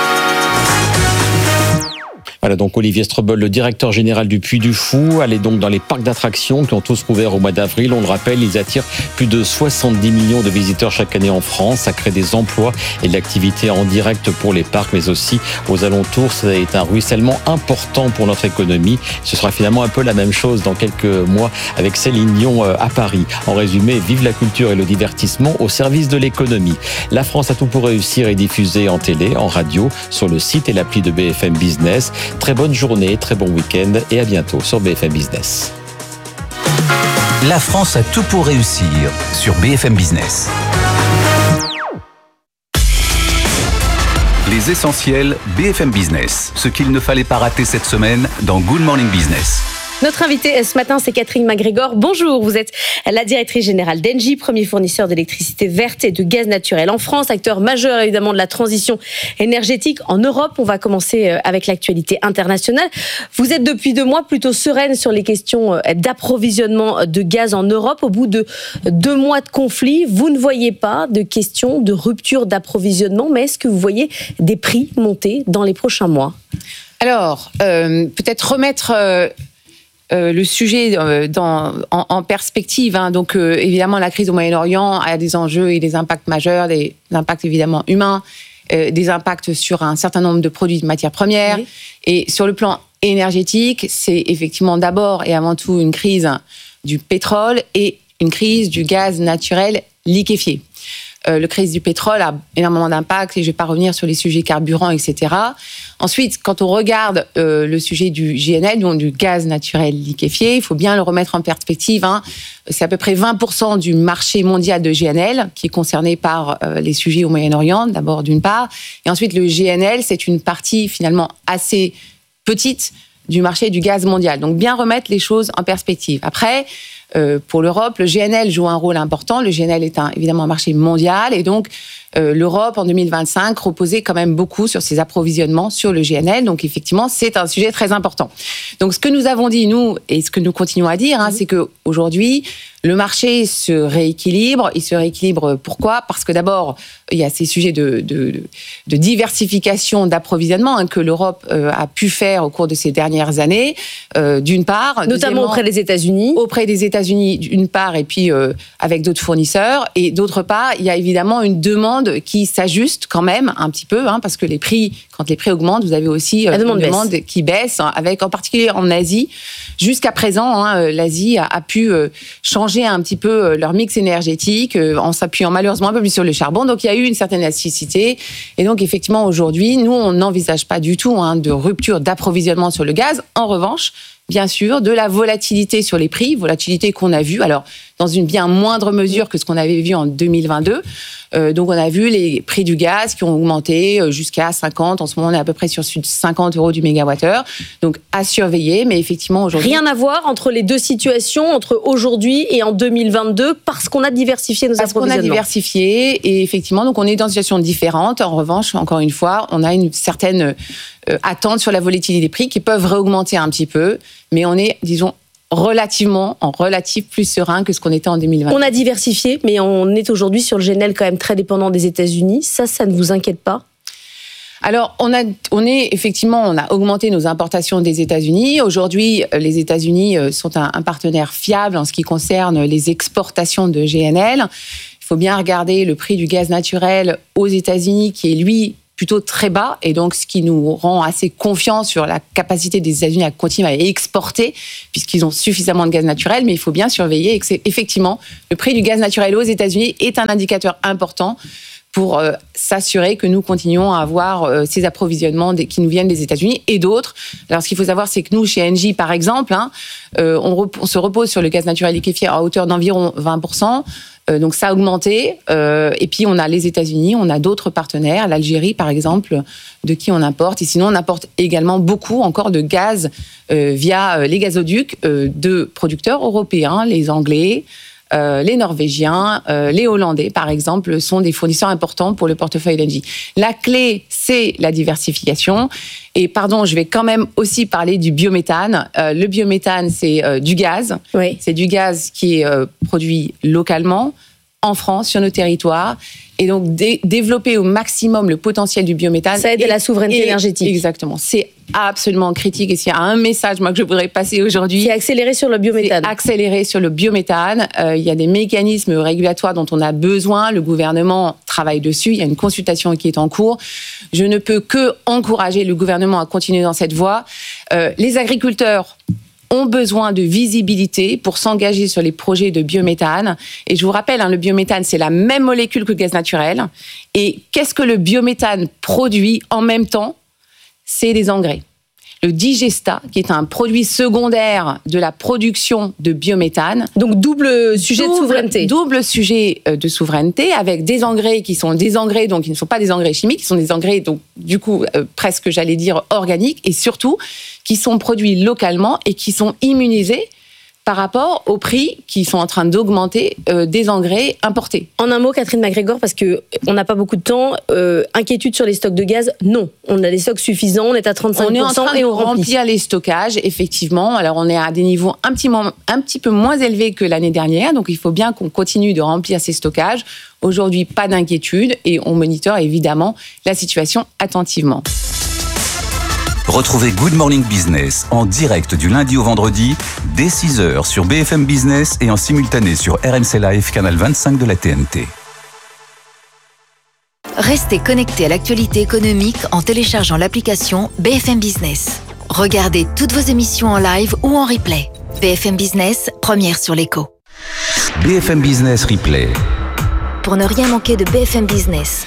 Voilà donc Olivier Strobel, le directeur général du Puy du Fou. Allez donc dans les parcs d'attractions qui ont tous rouvert au mois d'avril. On le rappelle, ils attirent plus de soixante-dix millions de visiteurs chaque année en France. Ça crée des emplois et de l'activité en direct pour les parcs, mais aussi aux alentours. Ça est un ruissellement important pour notre économie. Ce sera finalement un peu la même chose dans quelques mois avec Céline Dion à Paris. En résumé, vive la culture et le divertissement au service de l'économie. La France a tout pour réussir est diffusée en télé, en radio, sur le site et l'appli de B F M Business. Très bonne journée, très bon week-end et à bientôt sur B F M Business. La France a tout pour réussir sur B F M Business. Les essentiels B F M Business. Ce qu'il ne fallait pas rater cette semaine dans Good Morning Business. Notre invitée ce matin, c'est Catherine MacGregor. Bonjour, vous êtes la directrice générale d'Engie, premier fournisseur d'électricité verte et de gaz naturel en France, acteur majeur évidemment de la transition énergétique en Europe. On va commencer avec l'actualité internationale. Vous êtes depuis deux mois plutôt sereine sur les questions d'approvisionnement de gaz en Europe. Au bout de deux mois de conflit, vous ne voyez pas de questions de rupture d'approvisionnement, mais est-ce que vous voyez des prix monter dans les prochains mois ? Alors, euh, peut-être remettre... Euh Euh, le sujet euh, dans, en, en perspective. Hein. Donc, euh, évidemment, la crise au Moyen-Orient a des enjeux et des impacts majeurs, des impacts évidemment humains, euh, des impacts sur un certain nombre de produits de matières premières. Oui. Et sur le plan énergétique, c'est effectivement d'abord et avant tout une crise du pétrole et une crise du gaz naturel liquéfié. Euh, le crise du pétrole a énormément d'impact et je ne vais pas revenir sur les sujets carburants, et cetera. Ensuite, quand on regarde euh, le sujet du G N L, donc du gaz naturel liquéfié, il faut bien le remettre en perspective. Hein. C'est à peu près vingt pour cent du marché mondial de G N L qui est concerné par euh, les sujets au Moyen-Orient, d'abord d'une part. Et ensuite, le G N L, c'est une partie finalement assez petite du marché du gaz mondial. Donc, bien remettre les choses en perspective. Après, Euh, pour l'Europe, le G N L joue un rôle important. Le G N L est un, évidemment un marché mondial et donc euh, l'Europe en deux mille vingt-cinq reposait quand même beaucoup sur ses approvisionnements sur le G N L. Donc effectivement, c'est un sujet très important. Donc ce que nous avons dit, nous, et ce que nous continuons à dire, hein, c'est qu'aujourd'hui, le marché se rééquilibre. Il se rééquilibre pourquoi ? Parce que d'abord, il y a ces sujets de, de, de diversification d'approvisionnement hein, que l'Europe euh, a pu faire au cours de ces dernières années, euh, d'une part. Notamment auprès des États-Unis. Auprès des États-Unis, d'une part, et puis euh, avec d'autres fournisseurs. Et d'autre part, il y a évidemment une demande qui s'ajuste quand même un petit peu, hein, parce que les prix, quand les prix augmentent, vous avez aussi euh, La demande une demande baisse. qui baisse, hein, avec en particulier en Asie. Jusqu'à présent, hein, l'Asie a, a pu euh, changer un petit peu leur mix énergétique euh, en s'appuyant malheureusement un peu plus sur le charbon. Donc, il y a eu une certaine élasticité. Et donc, effectivement, aujourd'hui, nous, on n'envisage pas du tout hein, de rupture d'approvisionnement sur le gaz. En revanche, bien sûr, de la volatilité sur les prix, volatilité qu'on a vue, alors dans une bien moindre mesure que ce qu'on avait vu en deux mille vingt-deux. Euh, donc on a vu les prix du gaz qui ont augmenté jusqu'à cinquante. En ce moment, on est à peu près sur cinquante euros du mégawattheure. Donc à surveiller, mais effectivement aujourd'hui... Rien à voir entre les deux situations, entre aujourd'hui et en deux mille vingt-deux, parce qu'on a diversifié nos parce approvisionnements. Parce qu'on a diversifié, et effectivement, donc on est dans une situation différente. En revanche, encore une fois, on a une certaine euh, attente sur la volatilité des prix qui peuvent réaugmenter un petit peu, mais on est, disons, relativement, en relatif plus serein que ce qu'on était en deux mille vingt. On a diversifié, mais on est aujourd'hui sur le G N L quand même très dépendant des États-Unis. Ça, ça ne vous inquiète pas ? Alors, on, a, on est effectivement, on a augmenté nos importations des États-Unis. Aujourd'hui, les États-Unis sont un, un partenaire fiable en ce qui concerne les exportations de G N L. Il faut bien regarder le prix du gaz naturel aux États-Unis, qui est lui plutôt très bas, et donc ce qui nous rend assez confiants sur la capacité des États-Unis à continuer à exporter, puisqu'ils ont suffisamment de gaz naturel. Mais il faut bien surveiller et que c'est effectivement le prix du gaz naturel aux États-Unis est un indicateur important pour euh, s'assurer que nous continuons à avoir euh, ces approvisionnements des, qui nous viennent des États-Unis et d'autres. Alors, ce qu'il faut savoir, c'est que nous, chez Engie, par exemple, hein, euh, on, rep- on se repose sur le gaz naturel liquéfié à hauteur d'environ vingt pour cent. Euh, donc, ça a augmenté. Euh, et puis, on a les États-Unis, on a d'autres partenaires, l'Algérie, par exemple, de qui on importe. Et sinon, on importe également beaucoup encore de gaz euh, via euh, les gazoducs euh, de producteurs européens, les Anglais, Euh, les Norvégiens, euh, les Hollandais, par exemple, sont des fournisseurs importants pour le portefeuille d'Engie. La clé, c'est la diversification. Et pardon, je vais quand même aussi parler du biométhane. Euh, le biométhane, c'est euh, du gaz. Oui. C'est du gaz qui est euh, produit localement, en France, sur nos territoires. Et donc, dé- développer au maximum le potentiel du biométhane. Ça aide et, à la souveraineté et, énergétique. Exactement. C'est absolument critique. Et s'il y a un message, moi, que je voudrais passer aujourd'hui... C'est accélérer sur le biométhane. C'est accélérer sur le biométhane. Euh, il y a des mécanismes régulatoires dont on a besoin. Le gouvernement travaille dessus. Il y a une consultation qui est en cours. Je ne peux que encourager le gouvernement à continuer dans cette voie. Euh, les agriculteurs ont besoin de visibilité pour s'engager sur les projets de biométhane. Et je vous rappelle, hein, le biométhane, c'est la même molécule que le gaz naturel. Et qu'est-ce que le biométhane produit en même temps ? C'est des engrais. Le digestat, qui est un produit secondaire de la production de biométhane. Donc double sujet double, de souveraineté. Double sujet de souveraineté, avec des engrais qui sont des engrais, donc qui ne sont pas des engrais chimiques, qui sont des engrais, donc du coup, euh, presque, j'allais dire, organiques, et surtout, qui sont produits localement et qui sont immunisés par rapport aux prix qui sont en train d'augmenter euh, des engrais importés. En un mot, Catherine MacGregor, parce qu'on n'a pas beaucoup de temps, euh, inquiétude sur les stocks de gaz, non. On a des stocks suffisants, on est à trente-cinq pour cent on est en train et de on remplit. remplir les stockages, effectivement. Alors, on est à des niveaux un petit, mo- un petit peu moins élevés que l'année dernière, donc il faut bien qu'on continue de remplir ces stockages. Aujourd'hui, pas d'inquiétude, et on monitore évidemment la situation attentivement. Retrouvez Good Morning Business en direct du lundi au vendredi dès six heures sur B F M Business et en simultané sur R M C Live, canal vingt-cinq de la T N T. Restez connectés à l'actualité économique en téléchargeant l'application B F M Business. Regardez toutes vos émissions en live ou en replay. B F M Business, première sur l'écho. B F M Business Replay. Pour ne rien manquer de B F M Business.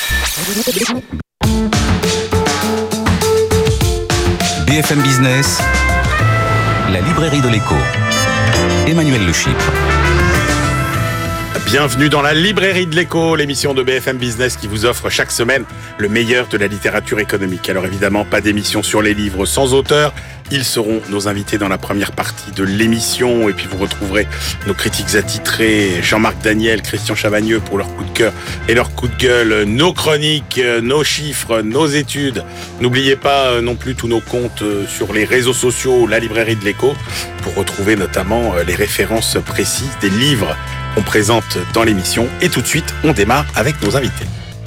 B F M Business, la librairie de l'écho. Emmanuel Le Chypre. Bienvenue dans la librairie de l'écho, l'émission de B F M Business qui vous offre chaque semaine le meilleur de la littérature économique. Alors évidemment, pas d'émission sur les livres sans auteur. Ils seront nos invités dans la première partie de l'émission. Et puis vous retrouverez nos critiques attitrés, Jean-Marc Daniel, Christian Chavagneux pour leur coup de cœur et leur coup de gueule, nos chroniques, nos chiffres, nos études. N'oubliez pas non plus tous nos comptes sur les réseaux sociaux, la librairie de l'écho, pour retrouver notamment les références précises des livres qu'on présente dans l'émission. Et tout de suite, on démarre avec nos invités.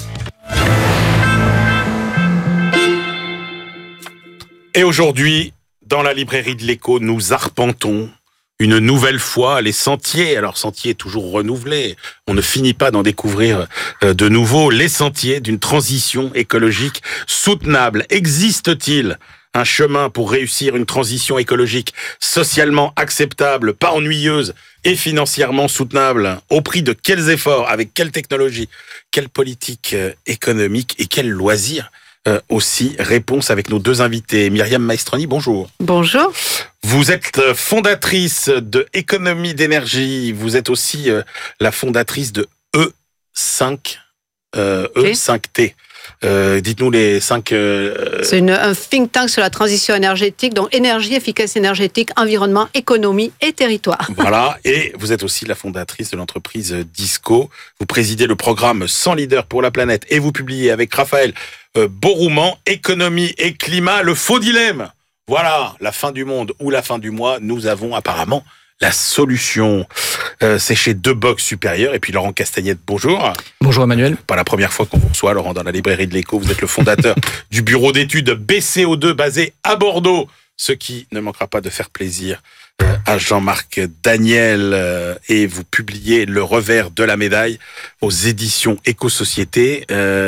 Et aujourd'hui, dans la librairie de l'écho, nous arpentons une nouvelle fois les sentiers. Alors, sentiers toujours renouvelés. On ne finit pas d'en découvrir de nouveaux. Les sentiers d'une transition écologique soutenable. Existe-t-il un chemin pour réussir une transition écologique socialement acceptable, pas ennuyeuse et financièrement soutenable? Au prix de quels efforts, avec quelle technologie, quelle politique économique et quels loisirs euh, aussi réponse avec nos deux invités. Myriam Maestroni, bonjour. Bonjour. Vous êtes fondatrice de Économie d'énergie. Vous êtes aussi euh, la fondatrice de E cinq, euh, E cinq T. Euh, dites-nous les cinq... Euh... C'est une, un think tank sur la transition énergétique, donc énergie, efficacité énergétique, environnement, économie et territoire. Voilà, et vous êtes aussi la fondatrice de l'entreprise Disco. Vous présidez le programme cent leaders pour la planète et vous publiez avec Raphaël euh, Borouman, Économie et climat, le faux dilemme. Voilà, la fin du monde ou la fin du mois, nous avons apparemment la solution. Euh, c'est chez Deux Box Supérieur. Et puis Laurent Castagnette, bonjour. Bonjour Emmanuel. Pas la première fois qu'on vous reçoit, Laurent, dans la librairie de l'Écho. Vous êtes le fondateur du bureau d'études B C O deux basé à Bordeaux. Ce qui ne manquera pas de faire plaisir euh, à Jean-Marc Daniel. Euh, et vous publiez Le revers de la médaille aux éditions Éco-Société.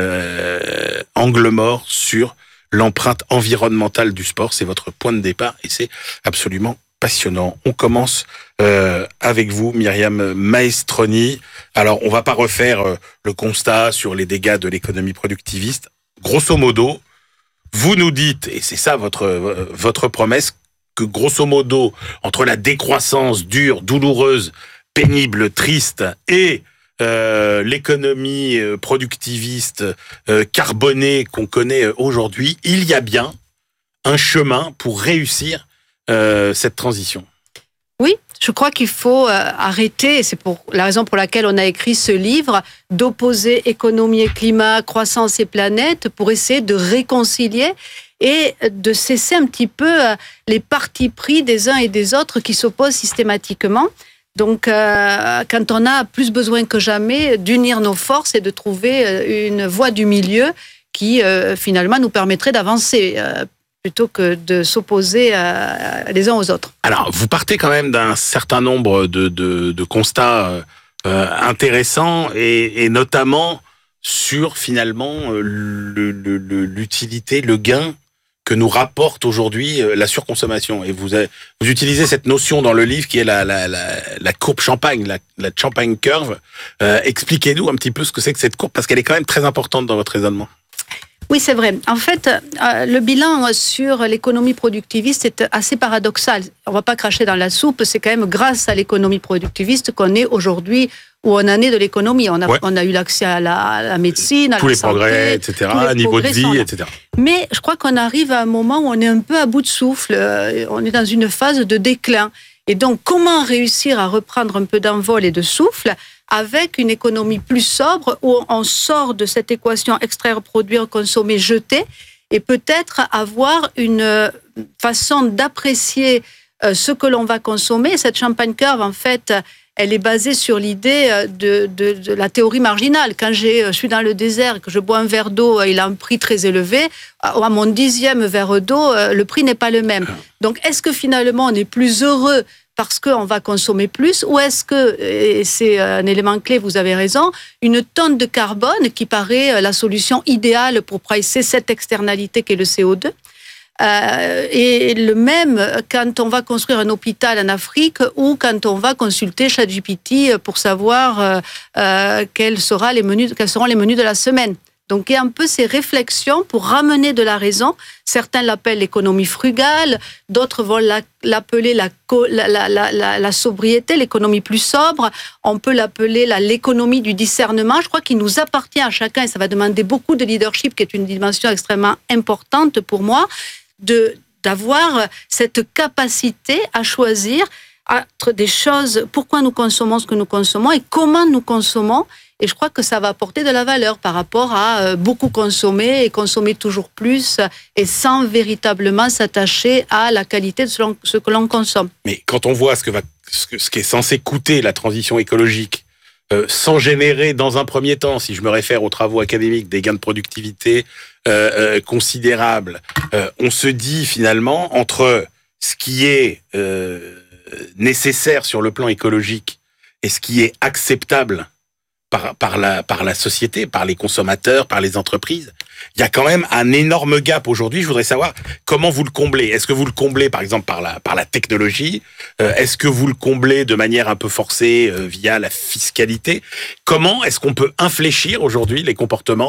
Euh, angle mort sur l'empreinte environnementale du sport. C'est votre point de départ et c'est absolument passionnant. On commence euh, avec vous, Myriam Maestroni. Alors, on va pas refaire euh, le constat sur les dégâts de l'économie productiviste. Grosso modo, vous nous dites, et c'est ça votre euh, votre promesse, que grosso modo, entre la décroissance dure, douloureuse, pénible, triste et euh, l'économie euh, productiviste euh, carbonée qu'on connaît aujourd'hui, il y a bien un chemin pour réussir Euh, cette transition. Oui, je crois qu'il faut euh, arrêter, et c'est pour la raison pour laquelle on a écrit ce livre, d'opposer économie et climat, croissance et planète, pour essayer de réconcilier et de cesser un petit peu euh, les partis pris des uns et des autres qui s'opposent systématiquement. Donc, euh, quand on a plus besoin que jamais d'unir nos forces et de trouver euh, une voie du milieu qui, euh, finalement, nous permettrait d'avancer euh, plutôt que de s'opposer à, à les uns aux autres. Alors, vous partez quand même d'un certain nombre de, de, de constats euh, intéressants et, et notamment sur finalement le, le, le, l'utilité, le gain que nous rapporte aujourd'hui la surconsommation. Et vous, avez, vous utilisez cette notion dans le livre qui est la, la, la, la courbe champagne, la, la champagne curve. Euh, expliquez-nous un petit peu ce que c'est que cette courbe parce qu'elle est quand même très importante dans votre raisonnement. Oui, c'est vrai. En fait, euh, le bilan sur l'économie productiviste est assez paradoxal. On ne va pas cracher dans la soupe. C'est quand même grâce à l'économie productiviste qu'on est aujourd'hui où on en est de l'économie. On a, ouais. on a eu l'accès à la, à la médecine, à tous la les santé, progrès, et cetera, niveau de vie, et cetera. Mais je crois qu'on arrive à un moment où on est un peu à bout de souffle. On est dans une phase de déclin. Et donc, comment réussir à reprendre un peu d'envol et de souffle avec une économie plus sobre où on sort de cette équation extraire, produire, consommer, jeter et peut-être avoir une façon d'apprécier ce que l'on va consommer. Cette champagne curve, en fait, elle est basée sur l'idée de, de, de la théorie marginale. Quand j'ai, je suis dans le désert et que je bois un verre d'eau, il a un prix très élevé. À mon dixième verre d'eau, le prix n'est pas le même. Donc, est-ce que finalement, on est plus heureux parce qu'on va consommer plus, ou est-ce que, et c'est un élément clé, vous avez raison, une tonne de carbone qui paraît la solution idéale pour pricer cette externalité qu'est le C O deux, euh, et le même quand on va construire un hôpital en Afrique ou quand on va consulter ChatGPT pour savoir euh, quels, sera les menus, quels seront les menus de la semaine. Donc, il y a un peu ces réflexions pour ramener de la raison. Certains l'appellent l'économie frugale, d'autres vont l'appeler la, la, la, la, la sobriété, l'économie plus sobre. On peut l'appeler la, l'économie du discernement. Je crois qu'il nous appartient à chacun, et ça va demander beaucoup de leadership, qui est une dimension extrêmement importante pour moi, de, d'avoir cette capacité à choisir entre des choses, pourquoi nous consommons ce que nous consommons et comment nous consommons. Et je crois que ça va apporter de la valeur par rapport à beaucoup consommer et consommer toujours plus et sans véritablement s'attacher à la qualité de ce que l'on consomme. Mais quand on voit ce, que va, ce, que, ce qui est censé coûter la transition écologique, euh, sans générer dans un premier temps, si je me réfère aux travaux académiques, des gains de productivité euh, euh, considérables, euh, on se dit finalement entre ce qui est euh, nécessaire sur le plan écologique et ce qui est acceptable Par, par, la, par la société, par les consommateurs, par les entreprises. Il y a quand même un énorme gap aujourd'hui. Je voudrais savoir comment vous le comblez. Est-ce que vous le comblez, par exemple, par la, par la technologie ? euh, Est-ce que vous le comblez de manière un peu forcée euh, via la fiscalité ? Comment est-ce qu'on peut infléchir aujourd'hui les comportements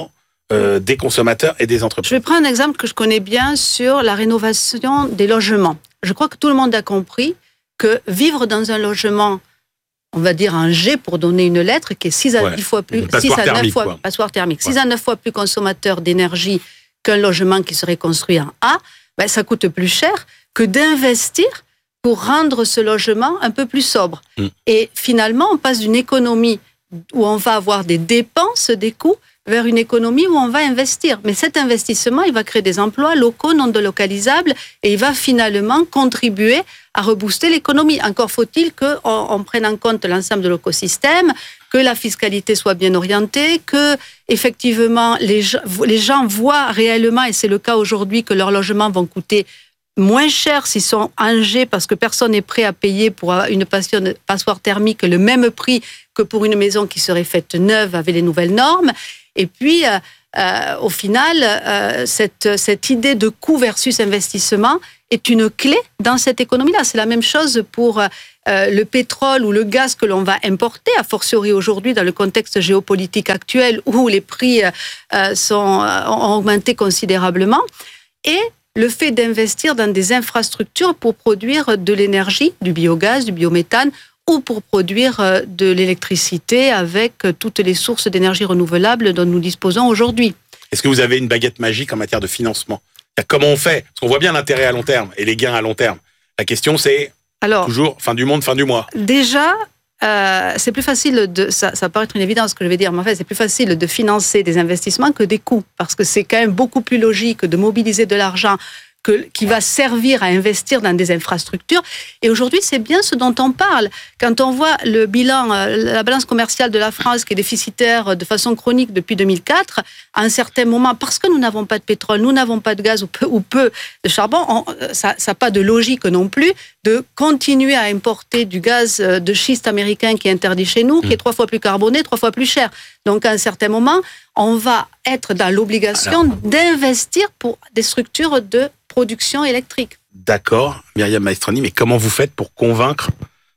euh, des consommateurs et des entreprises. Je vais prendre un exemple que je connais bien sur la rénovation des logements. Je crois que tout le monde a compris que vivre dans un logement, on va dire un G pour donner une lettre, qui est six à dix fois plus, six à neuf fois, passoire thermique, six à neuf fois plus consommateur d'énergie qu'un logement qui serait construit en A, ben, ça coûte plus cher que d'investir pour rendre ce logement un peu plus sobre. Mmh. Et finalement, on passe d'une économie où on va avoir des dépenses, des coûts, vers une économie où on va investir. Mais cet investissement, il va créer des emplois locaux, non délocalisables, et il va finalement contribuer à rebooster l'économie. Encore faut-il qu'on on prenne en compte l'ensemble de l'écosystème, que la fiscalité soit bien orientée, que effectivement les gens, les gens voient réellement, et c'est le cas aujourd'hui, que leurs logements vont coûter moins cher s'ils sont en G, parce que personne n'est prêt à payer pour une passoire thermique le même prix que pour une maison qui serait faite neuve avec les nouvelles normes. Et puis, euh, euh, au final, euh, cette, cette idée de coût versus investissement est une clé dans cette économie-là. C'est la même chose pour euh, le pétrole ou le gaz que l'on va importer, a fortiori aujourd'hui dans le contexte géopolitique actuel où les prix euh, sont, euh, ont augmenté considérablement. Et le fait d'investir dans des infrastructures pour produire de l'énergie, du biogaz, du biométhane, ou pour produire de l'électricité avec toutes les sources d'énergie renouvelable dont nous disposons aujourd'hui. Est-ce que vous avez une baguette magique en matière de financement ? Comment on fait ? Parce qu'on voit bien l'intérêt à long terme et les gains à long terme. La question, c'est Alors, toujours fin du monde, fin du mois. Déjà, euh, c'est plus facile de... Ça, ça paraît être une évidence ce que je vais dire, mais en fait, c'est plus facile de financer des investissements que des coûts. Parce que c'est quand même beaucoup plus logique de mobiliser de l'argent Que, qui va servir à investir dans des infrastructures. Et aujourd'hui, c'est bien ce dont on parle. Quand on voit le bilan, la balance commerciale de la France qui est déficitaire de façon chronique depuis deux mille quatre, à un certain moment, parce que nous n'avons pas de pétrole, nous n'avons pas de gaz ou peu, ou peu de charbon, on, ça n'a pas de logique non plus de continuer à importer du gaz de schiste américain qui est interdit chez nous, qui est trois fois plus carboné, trois fois plus cher. Donc, à un certain moment, on va être dans l'obligation Alors... d'investir pour des structures de production électrique. D'accord, Myriam Maestroni, mais comment vous faites pour convaincre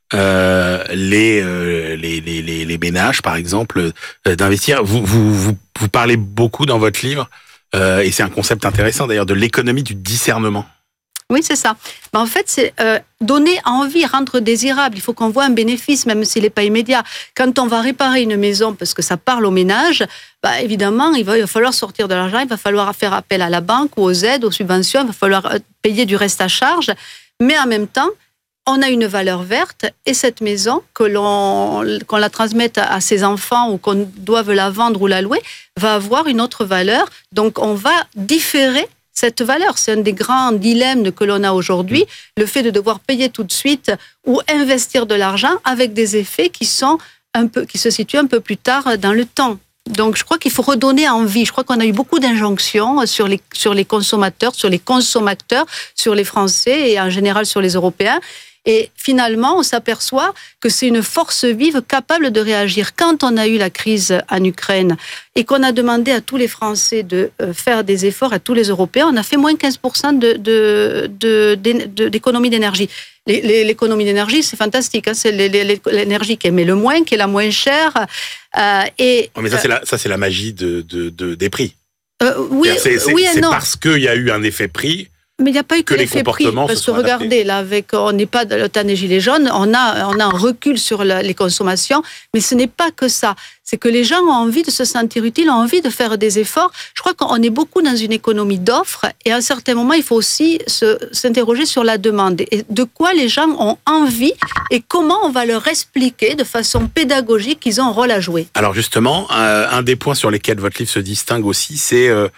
euh, les, euh, les, les, les, les ménages, par exemple, euh, d'investir ? vous, vous, vous, vous parlez beaucoup dans votre livre, euh, et c'est un concept intéressant d'ailleurs, de l'économie du discernement. Oui, c'est ça. Ben, en fait, c'est euh, donner envie, rendre désirable. Il faut qu'on voit un bénéfice, même s'il n'est pas immédiat. Quand on va réparer une maison, parce que ça parle aux ménages, ben, évidemment, il va, il va falloir sortir de l'argent, il va falloir faire appel à la banque ou aux aides, aux subventions, il va falloir payer du reste à charge. Mais en même temps, on a une valeur verte et cette maison, que l'on, qu'on la transmette à ses enfants ou qu'on doive la vendre ou la louer, va avoir une autre valeur. Donc, on va différer cette valeur. C'est un des grands dilemmes que l'on a aujourd'hui, le fait de devoir payer tout de suite ou investir de l'argent avec des effets qui sont un peu, qui se situent un peu plus tard dans le temps. Donc, je crois qu'il faut redonner envie. Je crois qu'on a eu beaucoup d'injonctions sur les, sur les consommateurs, sur les consommateurs, sur les Français et en général sur les Européens. Et finalement, on s'aperçoit que c'est une force vive capable de réagir. Quand on a eu la crise en Ukraine et qu'on a demandé à tous les Français de faire des efforts, à tous les Européens, on a fait moins quinze pour cent de, de, de, de, d'économie d'énergie. L'économie d'énergie, c'est fantastique. Hein, c'est l'énergie qui émet le moins, qui est la moins chère. Euh, et, oh, mais ça, c'est la, ça, c'est la magie de, de, de, des prix. Euh, oui, c'est, c'est, oui et c'est non. parce qu'il y a eu un effet prix. Mais il n'y a pas eu que, que l'effet prix, parce que regardez, là, avec, on n'est pas dans le temps des Gilets jaunes, on a, on a un recul sur la, les consommations, mais ce n'est pas que ça. C'est que les gens ont envie de se sentir utiles, ont envie de faire des efforts. Je crois qu'on est beaucoup dans une économie d'offres, et à un certain moment, il faut aussi se, s'interroger sur la demande, et de quoi les gens ont envie, et comment on va leur expliquer de façon pédagogique qu'ils ont un rôle à jouer. Alors justement, euh, un des points sur lesquels votre livre se distingue aussi, c'est euh,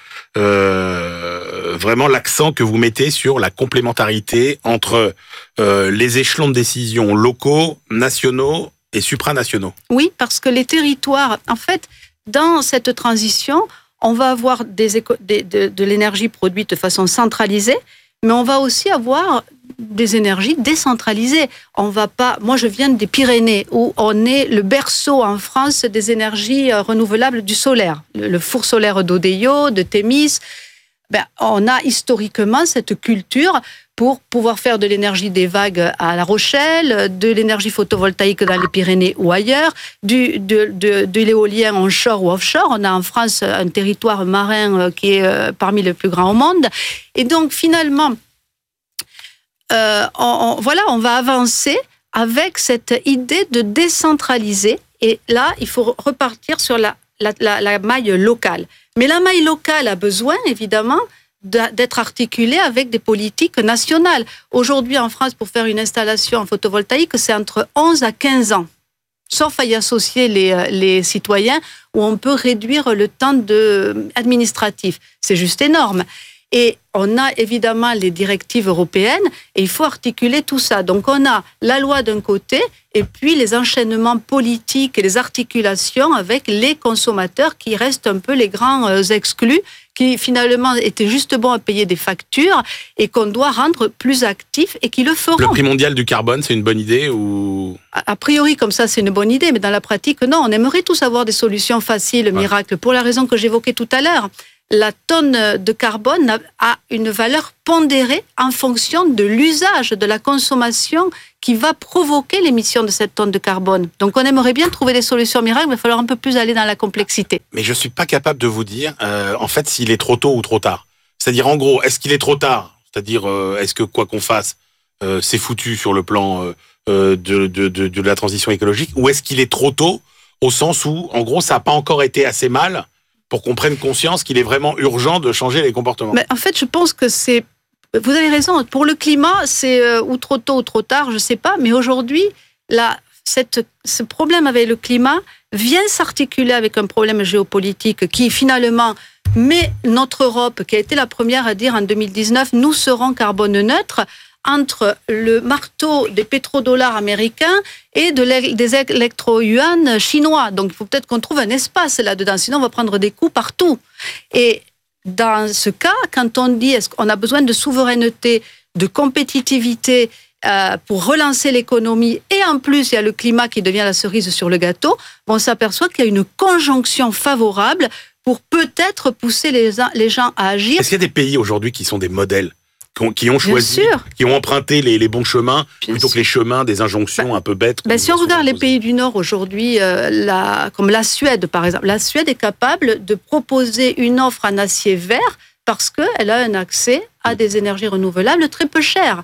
euh, vraiment l'accent que vous mettez sur la complémentarité entre euh, les échelons de décision locaux, nationaux et supranationaux. Oui, parce que les territoires, en fait, dans cette transition, on va avoir des éco- des, de, de l'énergie produite de façon centralisée, mais on va aussi avoir des énergies décentralisées. On va pas. Moi, je viens des Pyrénées, où on est le berceau en France des énergies renouvelables du solaire. Le, le four solaire d'Odeillo, de Thémis. Ben, on a historiquement cette culture pour pouvoir faire de l'énergie des vagues à La Rochelle, de l'énergie photovoltaïque dans les Pyrénées ou ailleurs, du, de, de, de l'éolien onshore ou offshore. On a en France un territoire marin qui est parmi les plus grands au monde. Et donc, finalement, euh, on, on, voilà, on va avancer avec cette idée de décentraliser. Et là, il faut repartir sur la, la, la, la maille locale. Mais la maille locale a besoin, évidemment, d'être articulé avec des politiques nationales. Aujourd'hui, en France, pour faire une installation en photovoltaïque, c'est entre onze à quinze ans. Sauf à y associer les, les citoyens, où on peut réduire le temps de, administratif. C'est juste énorme. Et on a évidemment les directives européennes et il faut articuler tout ça. Donc on a la loi d'un côté et puis les enchaînements politiques et les articulations avec les consommateurs qui restent un peu les grands exclus, qui finalement étaient juste bons à payer des factures et qu'on doit rendre plus actifs et qui le feront. Le prix mondial du carbone, c'est une bonne idée ou... A priori, comme ça, c'est une bonne idée, mais dans la pratique, non. On aimerait tous avoir des solutions faciles, ouais. miracles, pour la raison que j'évoquais tout à l'heure. La tonne de carbone a une valeur pondérée en fonction de l'usage, de la consommation qui va provoquer l'émission de cette tonne de carbone. Donc on aimerait bien trouver des solutions miracles, mais il va falloir un peu plus aller dans la complexité. Mais je ne suis pas capable de vous dire, euh, en fait, s'il est trop tôt ou trop tard. C'est-à-dire, en gros, est-ce qu'il est trop tard ? C'est-à-dire, euh, est-ce que quoi qu'on fasse, euh, c'est foutu sur le plan euh, de, de, de, de la transition écologique ? Ou est-ce qu'il est trop tôt, au sens où, en gros, ça n'a pas encore été assez mal pour qu'on prenne conscience qu'il est vraiment urgent de changer les comportements? Mais en fait, je pense que c'est... Vous avez raison. Pour le climat, c'est euh, ou trop tôt ou trop tard, je ne sais pas. Mais aujourd'hui, là, cette, ce problème avec le climat vient s'articuler avec un problème géopolitique qui, finalement, met notre Europe, qui a été la première à dire en deux mille dix-neuf, nous serons carbone neutre, entre le marteau des pétrodollars américains et de l'é- des électro-yuan chinois. Donc, il faut peut-être qu'on trouve un espace là-dedans, sinon on va prendre des coups partout. Et dans ce cas, quand on dit est-ce qu'on a besoin de souveraineté, de compétitivité euh, pour relancer l'économie, et en plus, il y a le climat qui devient la cerise sur le gâteau, on s'aperçoit qu'il y a une conjonction favorable pour peut-être pousser les, les gens à agir. Est-ce qu'il y a des pays aujourd'hui qui sont des modèles ? Qui ont choisi, qui ont emprunté les, les bons chemins, Bien plutôt sûr. que les chemins des injonctions bah, un peu bêtes. Bah si on regarde les pays du Nord aujourd'hui, euh, la, comme la Suède par exemple, la Suède est capable de proposer une offre en acier vert parce qu'elle a un accès à des énergies renouvelables très peu chères.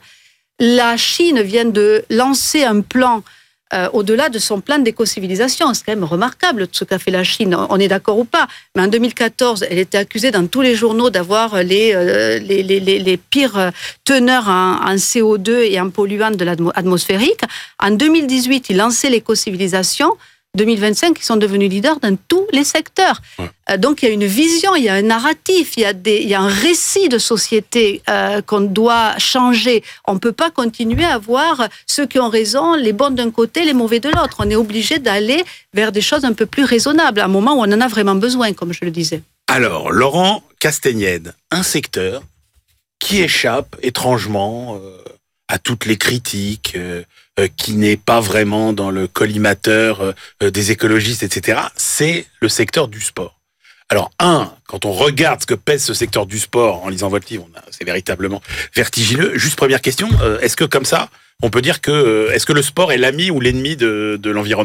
La Chine vient de lancer un plan Euh, au-delà de son plan d'éco-civilisation. C'est quand même remarquable ce qu'a fait la Chine, on est d'accord ou pas. Mais en deux mille quatorze, elle était accusée dans tous les journaux d'avoir les, euh, les, les, les, les pires teneurs en, en C O deux et en polluants de l'atmosphérique. En deux mille dix-huit, ils lançaient l'éco-civilisation. deux mille vingt-cinq, ils sont devenus leaders dans tous les secteurs. Ouais. Euh, donc, il y a une vision, il y a un narratif, il y a, des, il y a un récit de société euh, qu'on doit changer. On ne peut pas continuer à voir ceux qui ont raison, les bons d'un côté, les mauvais de l'autre. On est obligé d'aller vers des choses un peu plus raisonnables, à un moment où on en a vraiment besoin, comme je le disais. Alors, Laurent Castagnède, un secteur qui échappe étrangement... Euh... à toutes les critiques, euh, euh, qui n'est pas vraiment dans le collimateur euh, des écologistes, et cetera, c'est le secteur du sport. Alors, un, quand on regarde ce que pèse ce secteur du sport en lisant votre livre, on a, c'est véritablement vertigineux. Juste première question, euh, est-ce que comme ça, on peut dire que euh, est-ce que le sport est l'ami ou l'ennemi de, de l'environnement ?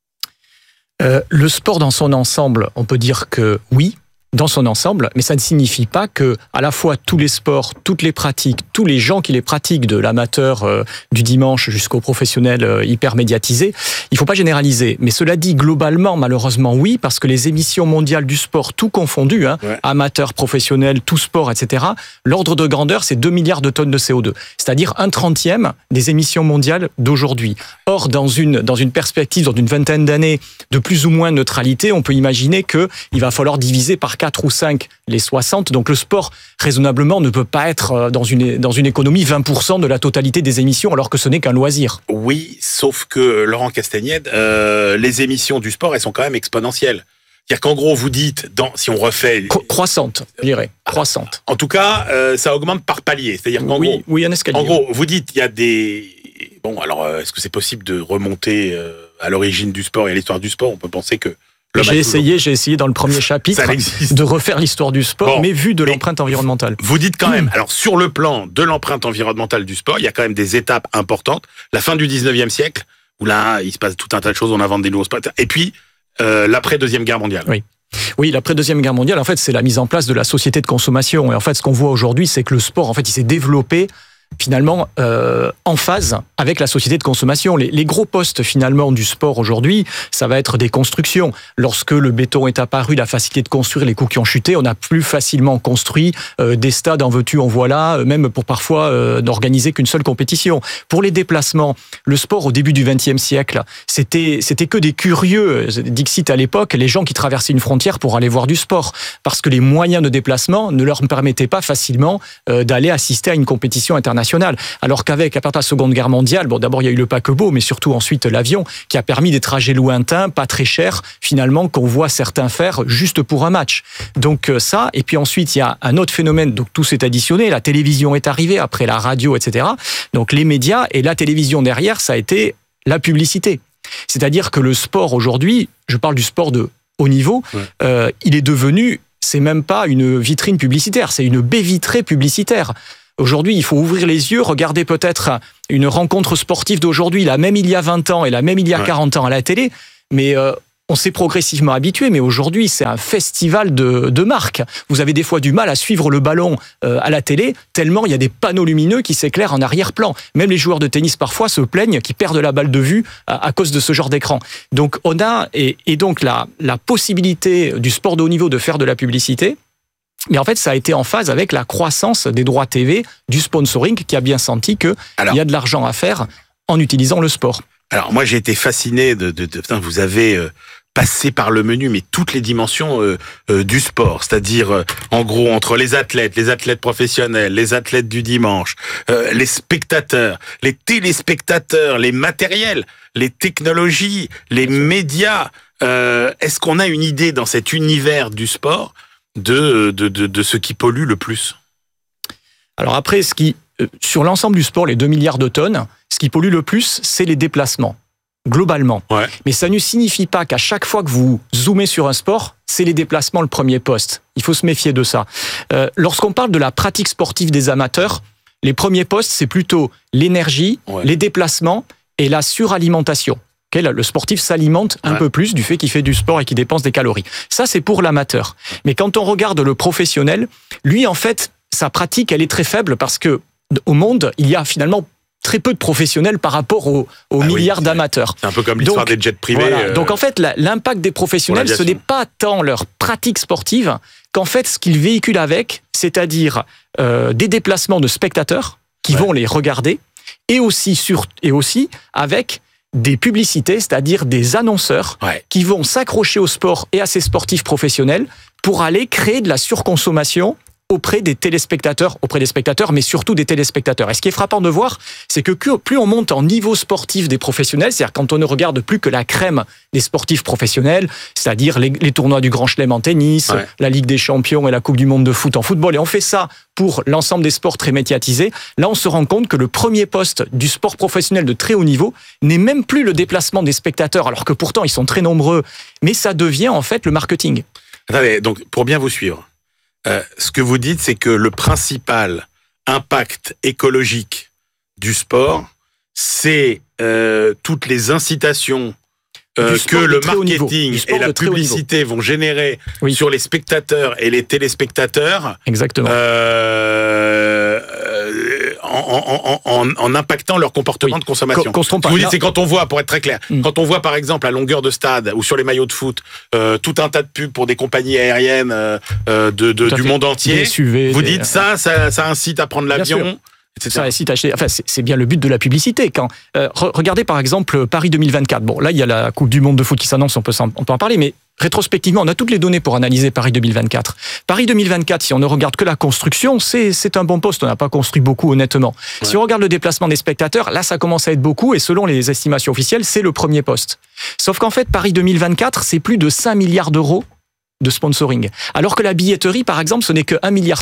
euh, Le sport dans son ensemble, on peut dire que oui, dans son ensemble, mais ça ne signifie pas que à la fois tous les sports, toutes les pratiques, tous les gens qui les pratiquent, de l'amateur euh, du dimanche jusqu'au professionnel euh, hyper médiatisé, il faut pas généraliser. Mais cela dit, globalement, malheureusement, oui, parce que les émissions mondiales du sport, tout confondu, hein, ouais. amateurs, professionnels, tout sport, et cetera, l'ordre de grandeur, c'est deux milliards de tonnes de C O deux, c'est-à-dire un trentième des émissions mondiales d'aujourd'hui. Or, dans une, dans une perspective, dans une vingtaine d'années de plus ou moins neutralité, on peut imaginer qu'il va falloir diviser par quatre ou cinq les soixante. Donc le sport, raisonnablement, ne peut pas être dans une, dans une économie vingt pour cent de la totalité des émissions, alors que ce n'est qu'un loisir. Oui, sauf que, Laurent Castagnède, euh, les émissions du sport, elles sont quand même exponentielles. C'est-à-dire qu'en gros, vous dites, dans, si on refait... Cro- croissante, je dirais, croissante. En tout cas, euh, ça augmente par palier. C'est-à-dire qu'en oui, gros... Oui, un escalier. En gros, vous dites, il y a des... Bon, alors, est-ce que c'est possible de remonter euh, à l'origine du sport et à l'histoire du sport ? On peut penser que L'homme J'ai a essayé, toujours- j'ai essayé dans le premier chapitre Ça existe. de refaire l'histoire du sport, Bon. mais vu de Mais- l'empreinte environnementale. Vous dites quand même, alors sur le plan de l'empreinte environnementale du sport, il y a quand même des étapes importantes. La fin du dix-neuvième siècle, où là, il se passe tout un tas de choses, on invente des nouveaux sports. Et puis, euh, l'après-deuxième guerre mondiale. Oui. Oui, l'après-deuxième guerre mondiale, en fait, c'est la mise en place de la société de consommation. Et en fait, ce qu'on voit aujourd'hui, c'est que le sport, en fait, il s'est développé finalement euh, en phase avec la société de consommation. Les, les gros postes finalement du sport aujourd'hui, ça va être des constructions. Lorsque le béton est apparu, la facilité de construire, les coûts qui ont chuté, on a plus facilement construit euh, des stades en veux-tu, en voilà, euh, même pour parfois euh, n'organiser qu'une seule compétition. Pour les déplacements, le sport au début du vingtième siècle, c'était c'était que des curieux. Dixit à l'époque, les gens qui traversaient une frontière pour aller voir du sport, parce que les moyens de déplacement ne leur permettaient pas facilement euh, d'aller assister à une compétition internationale. Alors qu'avec, à partir de la Seconde Guerre mondiale, bon, d'abord il y a eu le paquebot, mais surtout ensuite l'avion, qui a permis des trajets lointains, pas très chers, finalement, qu'on voit certains faire juste pour un match. Donc euh, ça, et puis ensuite il y a un autre phénomène, donc tout s'est additionné, la télévision est arrivée, après la radio, et cetera. Donc les médias et la télévision derrière, ça a été la publicité. C'est-à-dire que le sport aujourd'hui, je parle du sport de haut niveau, ouais. euh, il est devenu, c'est même pas une vitrine publicitaire, c'est une baie vitrée publicitaire. Aujourd'hui, il faut ouvrir les yeux, regarder peut-être une rencontre sportive d'aujourd'hui, la même il y a vingt ans et la même il y a ouais. quarante ans à la télé, mais euh, on s'est progressivement habitué, mais aujourd'hui, c'est un festival de, de marques. Vous avez des fois du mal à suivre le ballon euh, à la télé, tellement il y a des panneaux lumineux qui s'éclairent en arrière-plan. Même les joueurs de tennis, parfois, se plaignent qu'ils perdent la balle de vue à, à cause de ce genre d'écran. Donc, on a, et, et donc la, la possibilité du sport de haut niveau de faire de la publicité, mais en fait, ça a été en phase avec la croissance des droits T V, du sponsoring, qui a bien senti qu'il y a de l'argent à faire en utilisant le sport. Alors, moi, j'ai été fasciné de... de, de putain, vous avez euh, passé par le menu, mais toutes les dimensions euh, euh, du sport. C'est-à-dire, euh, en gros, entre les athlètes, les athlètes professionnels, les athlètes du dimanche, euh, les spectateurs, les téléspectateurs, les matériels, les technologies, les médias. Euh, est-ce qu'on a une idée dans cet univers du sport De, de, de, de ce qui pollue le plus? Alors après, ce qui, sur l'ensemble du sport, les deux milliards de tonnes, ce qui pollue le plus, c'est les déplacements, globalement. Ouais. Mais ça ne signifie pas qu'à chaque fois que vous zoomez sur un sport, c'est les déplacements le premier poste. Il faut se méfier de ça. Euh, lorsqu'on parle de la pratique sportive des amateurs, les premiers postes, c'est plutôt l'énergie, ouais. les déplacements et la suralimentation. Le sportif s'alimente un ouais. peu plus du fait qu'il fait du sport et qu'il dépense des calories. Ça, c'est pour l'amateur. Mais quand on regarde le professionnel, lui, en fait, sa pratique, elle est très faible parce que au monde, il y a finalement très peu de professionnels par rapport aux, aux ah milliards oui, d'amateurs. C'est un peu comme l'histoire Donc, des jets privés. Voilà. Euh... Donc en fait, la, l'impact des professionnels, ce n'est pas tant leur pratique sportive qu'en fait, ce qu'ils véhiculent avec, c'est-à-dire euh, des déplacements de spectateurs qui ouais. vont les regarder et aussi, sur, et aussi avec des publicités, c'est-à-dire des annonceurs ouais. qui vont s'accrocher au sport et à ces sportifs professionnels pour aller créer de la surconsommation auprès des téléspectateurs, auprès des spectateurs, mais surtout des téléspectateurs. Et ce qui est frappant de voir, c'est que plus on monte en niveau sportif des professionnels, c'est-à-dire quand on ne regarde plus que la crème des sportifs professionnels, c'est-à-dire les, les tournois du Grand Chelem en tennis, ouais. la Ligue des Champions et la Coupe du Monde de foot en football, et on fait ça pour l'ensemble des sports très médiatisés, là on se rend compte que le premier poste du sport professionnel de très haut niveau n'est même plus le déplacement des spectateurs, alors que pourtant ils sont très nombreux, mais ça devient en fait le marketing. Attendez, donc pour bien vous suivre, Euh, ce que vous dites, c'est que le principal impact écologique du sport, c'est euh, toutes les incitations euh, que le marketing et la publicité vont générer oui. sur les spectateurs et les téléspectateurs. Exactement. Euh, en, en, en, en impactant leur comportement oui. de consommation. Qu'on, qu'on vous dites, c'est quand on voit, pour être très clair, mm. quand on voit par exemple à longueur de stade ou sur les maillots de foot, euh, tout un tas de pubs pour des compagnies aériennes euh, de, de, du monde entier, S U V, vous des... dites ça, ça, ça incite à prendre l'avion. Ça incite à acheter. Enfin, c'est, c'est bien le but de la publicité. Quand euh, re- regardez par exemple Paris deux mille vingt-quatre. Bon, là il y a la Coupe du Monde de foot qui s'annonce, on peut, on peut en parler, mais rétrospectivement, on a toutes les données pour analyser Paris deux mille vingt-quatre. Paris deux mille vingt-quatre, si on ne regarde que la construction, c'est, c'est un bon poste. On n'a pas construit beaucoup, honnêtement. Ouais. Si on regarde le déplacement des spectateurs, là, ça commence à être beaucoup, et selon les estimations officielles, c'est le premier poste. Sauf qu'en fait, Paris deux mille vingt-quatre, c'est plus de cinq milliards d'euros de sponsoring. Alors que la billetterie, par exemple, ce n'est que un virgule trois milliard.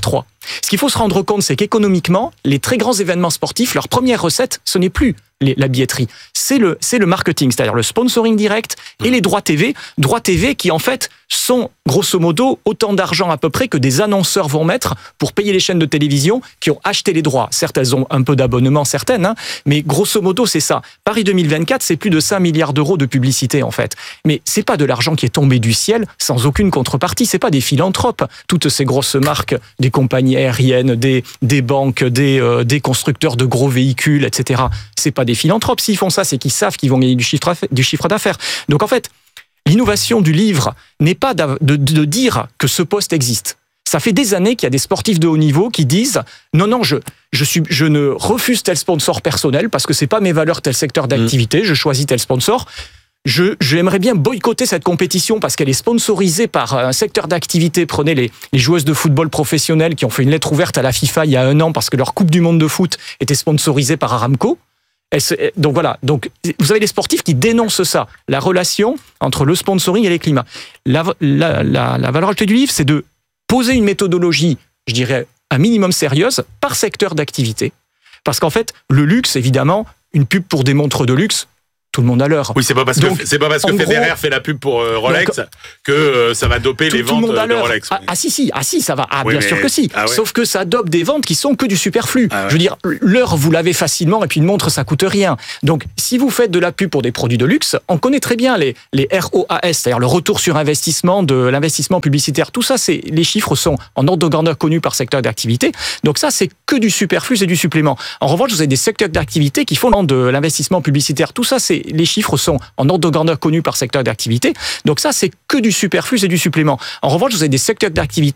Ce qu'il faut se rendre compte, c'est qu'économiquement, les très grands événements sportifs, leur première recette, ce n'est plus les, la billetterie, c'est le, c'est le marketing, c'est-à-dire le sponsoring direct et les droits T V. Droits T V qui, en fait, sont grosso modo autant d'argent à peu près que des annonceurs vont mettre pour payer les chaînes de télévision qui ont acheté les droits. Certes, elles ont un peu d'abonnement, certaines, hein, mais grosso modo, c'est ça. Paris deux mille vingt-quatre, c'est plus de cinq milliards d'euros de publicité, en fait. Mais c'est pas de l'argent qui est tombé du ciel sans aucune contrepartie. C'est pas des philanthropes. Toutes ces grosses marques, des compagnies aériennes, des, des banques, des, euh, des constructeurs de gros véhicules, et cetera. C'est pas des philanthropes. S'ils font ça, c'est qu'ils savent qu'ils vont gagner du chiffre, du chiffre d'affaires. Donc, en fait, l'innovation du livre n'est pas de, de, de dire que ce poste existe. Ça fait des années qu'il y a des sportifs de haut niveau qui disent non, non, je, je, suis, je ne refuse tel sponsor personnel parce que c'est pas mes valeurs, tel secteur d'activité, mmh. je choisis tel sponsor. Je, j'aimerais bien boycotter cette compétition parce qu'elle est sponsorisée par un secteur d'activité. Prenez les, les joueuses de football professionnelles qui ont fait une lettre ouverte à la FIFA il y a un an parce que leur Coupe du Monde de foot était sponsorisée par Aramco. Donc voilà, donc vous avez les sportifs qui dénoncent ça, la relation entre le sponsoring et les climats. La, la, la, la valeur ajoutée du livre, c'est de poser une méthodologie, je dirais, un minimum sérieuse par secteur d'activité. Parce qu'en fait, le luxe, évidemment, une pub pour des montres de luxe, tout le monde a l'heure. Oui, c'est pas parce donc, que c'est pas parce que Federer gros, fait la pub pour euh, Rolex donc, que euh, ça va doper tout, les ventes de Rolex. Ah, ah si si, ah si, ça va. Ah oui, bien mais... sûr que si. Ah, ouais. Sauf que ça dope des ventes qui sont que du superflu. Ah, ouais. Je veux dire, l'heure vous l'avez facilement et puis une montre ça coûte rien. Donc si vous faites de la pub pour des produits de luxe, on connaît très bien les les R O A S, c'est-à-dire le retour sur investissement de l'investissement publicitaire. Tout ça, c'est les chiffres sont en ordre de grandeur connus par secteur d'activité. Donc ça, c'est que du superflu, c'est du supplément. En revanche, vous avez des secteurs d'activité qui font de l'investissement publicitaire. Tout ça, c'est les chiffres sont en ordre de grandeur connu par secteur d'activité. Donc ça, c'est que du superflu, c'est du supplément. En revanche, vous avez des secteurs d'activité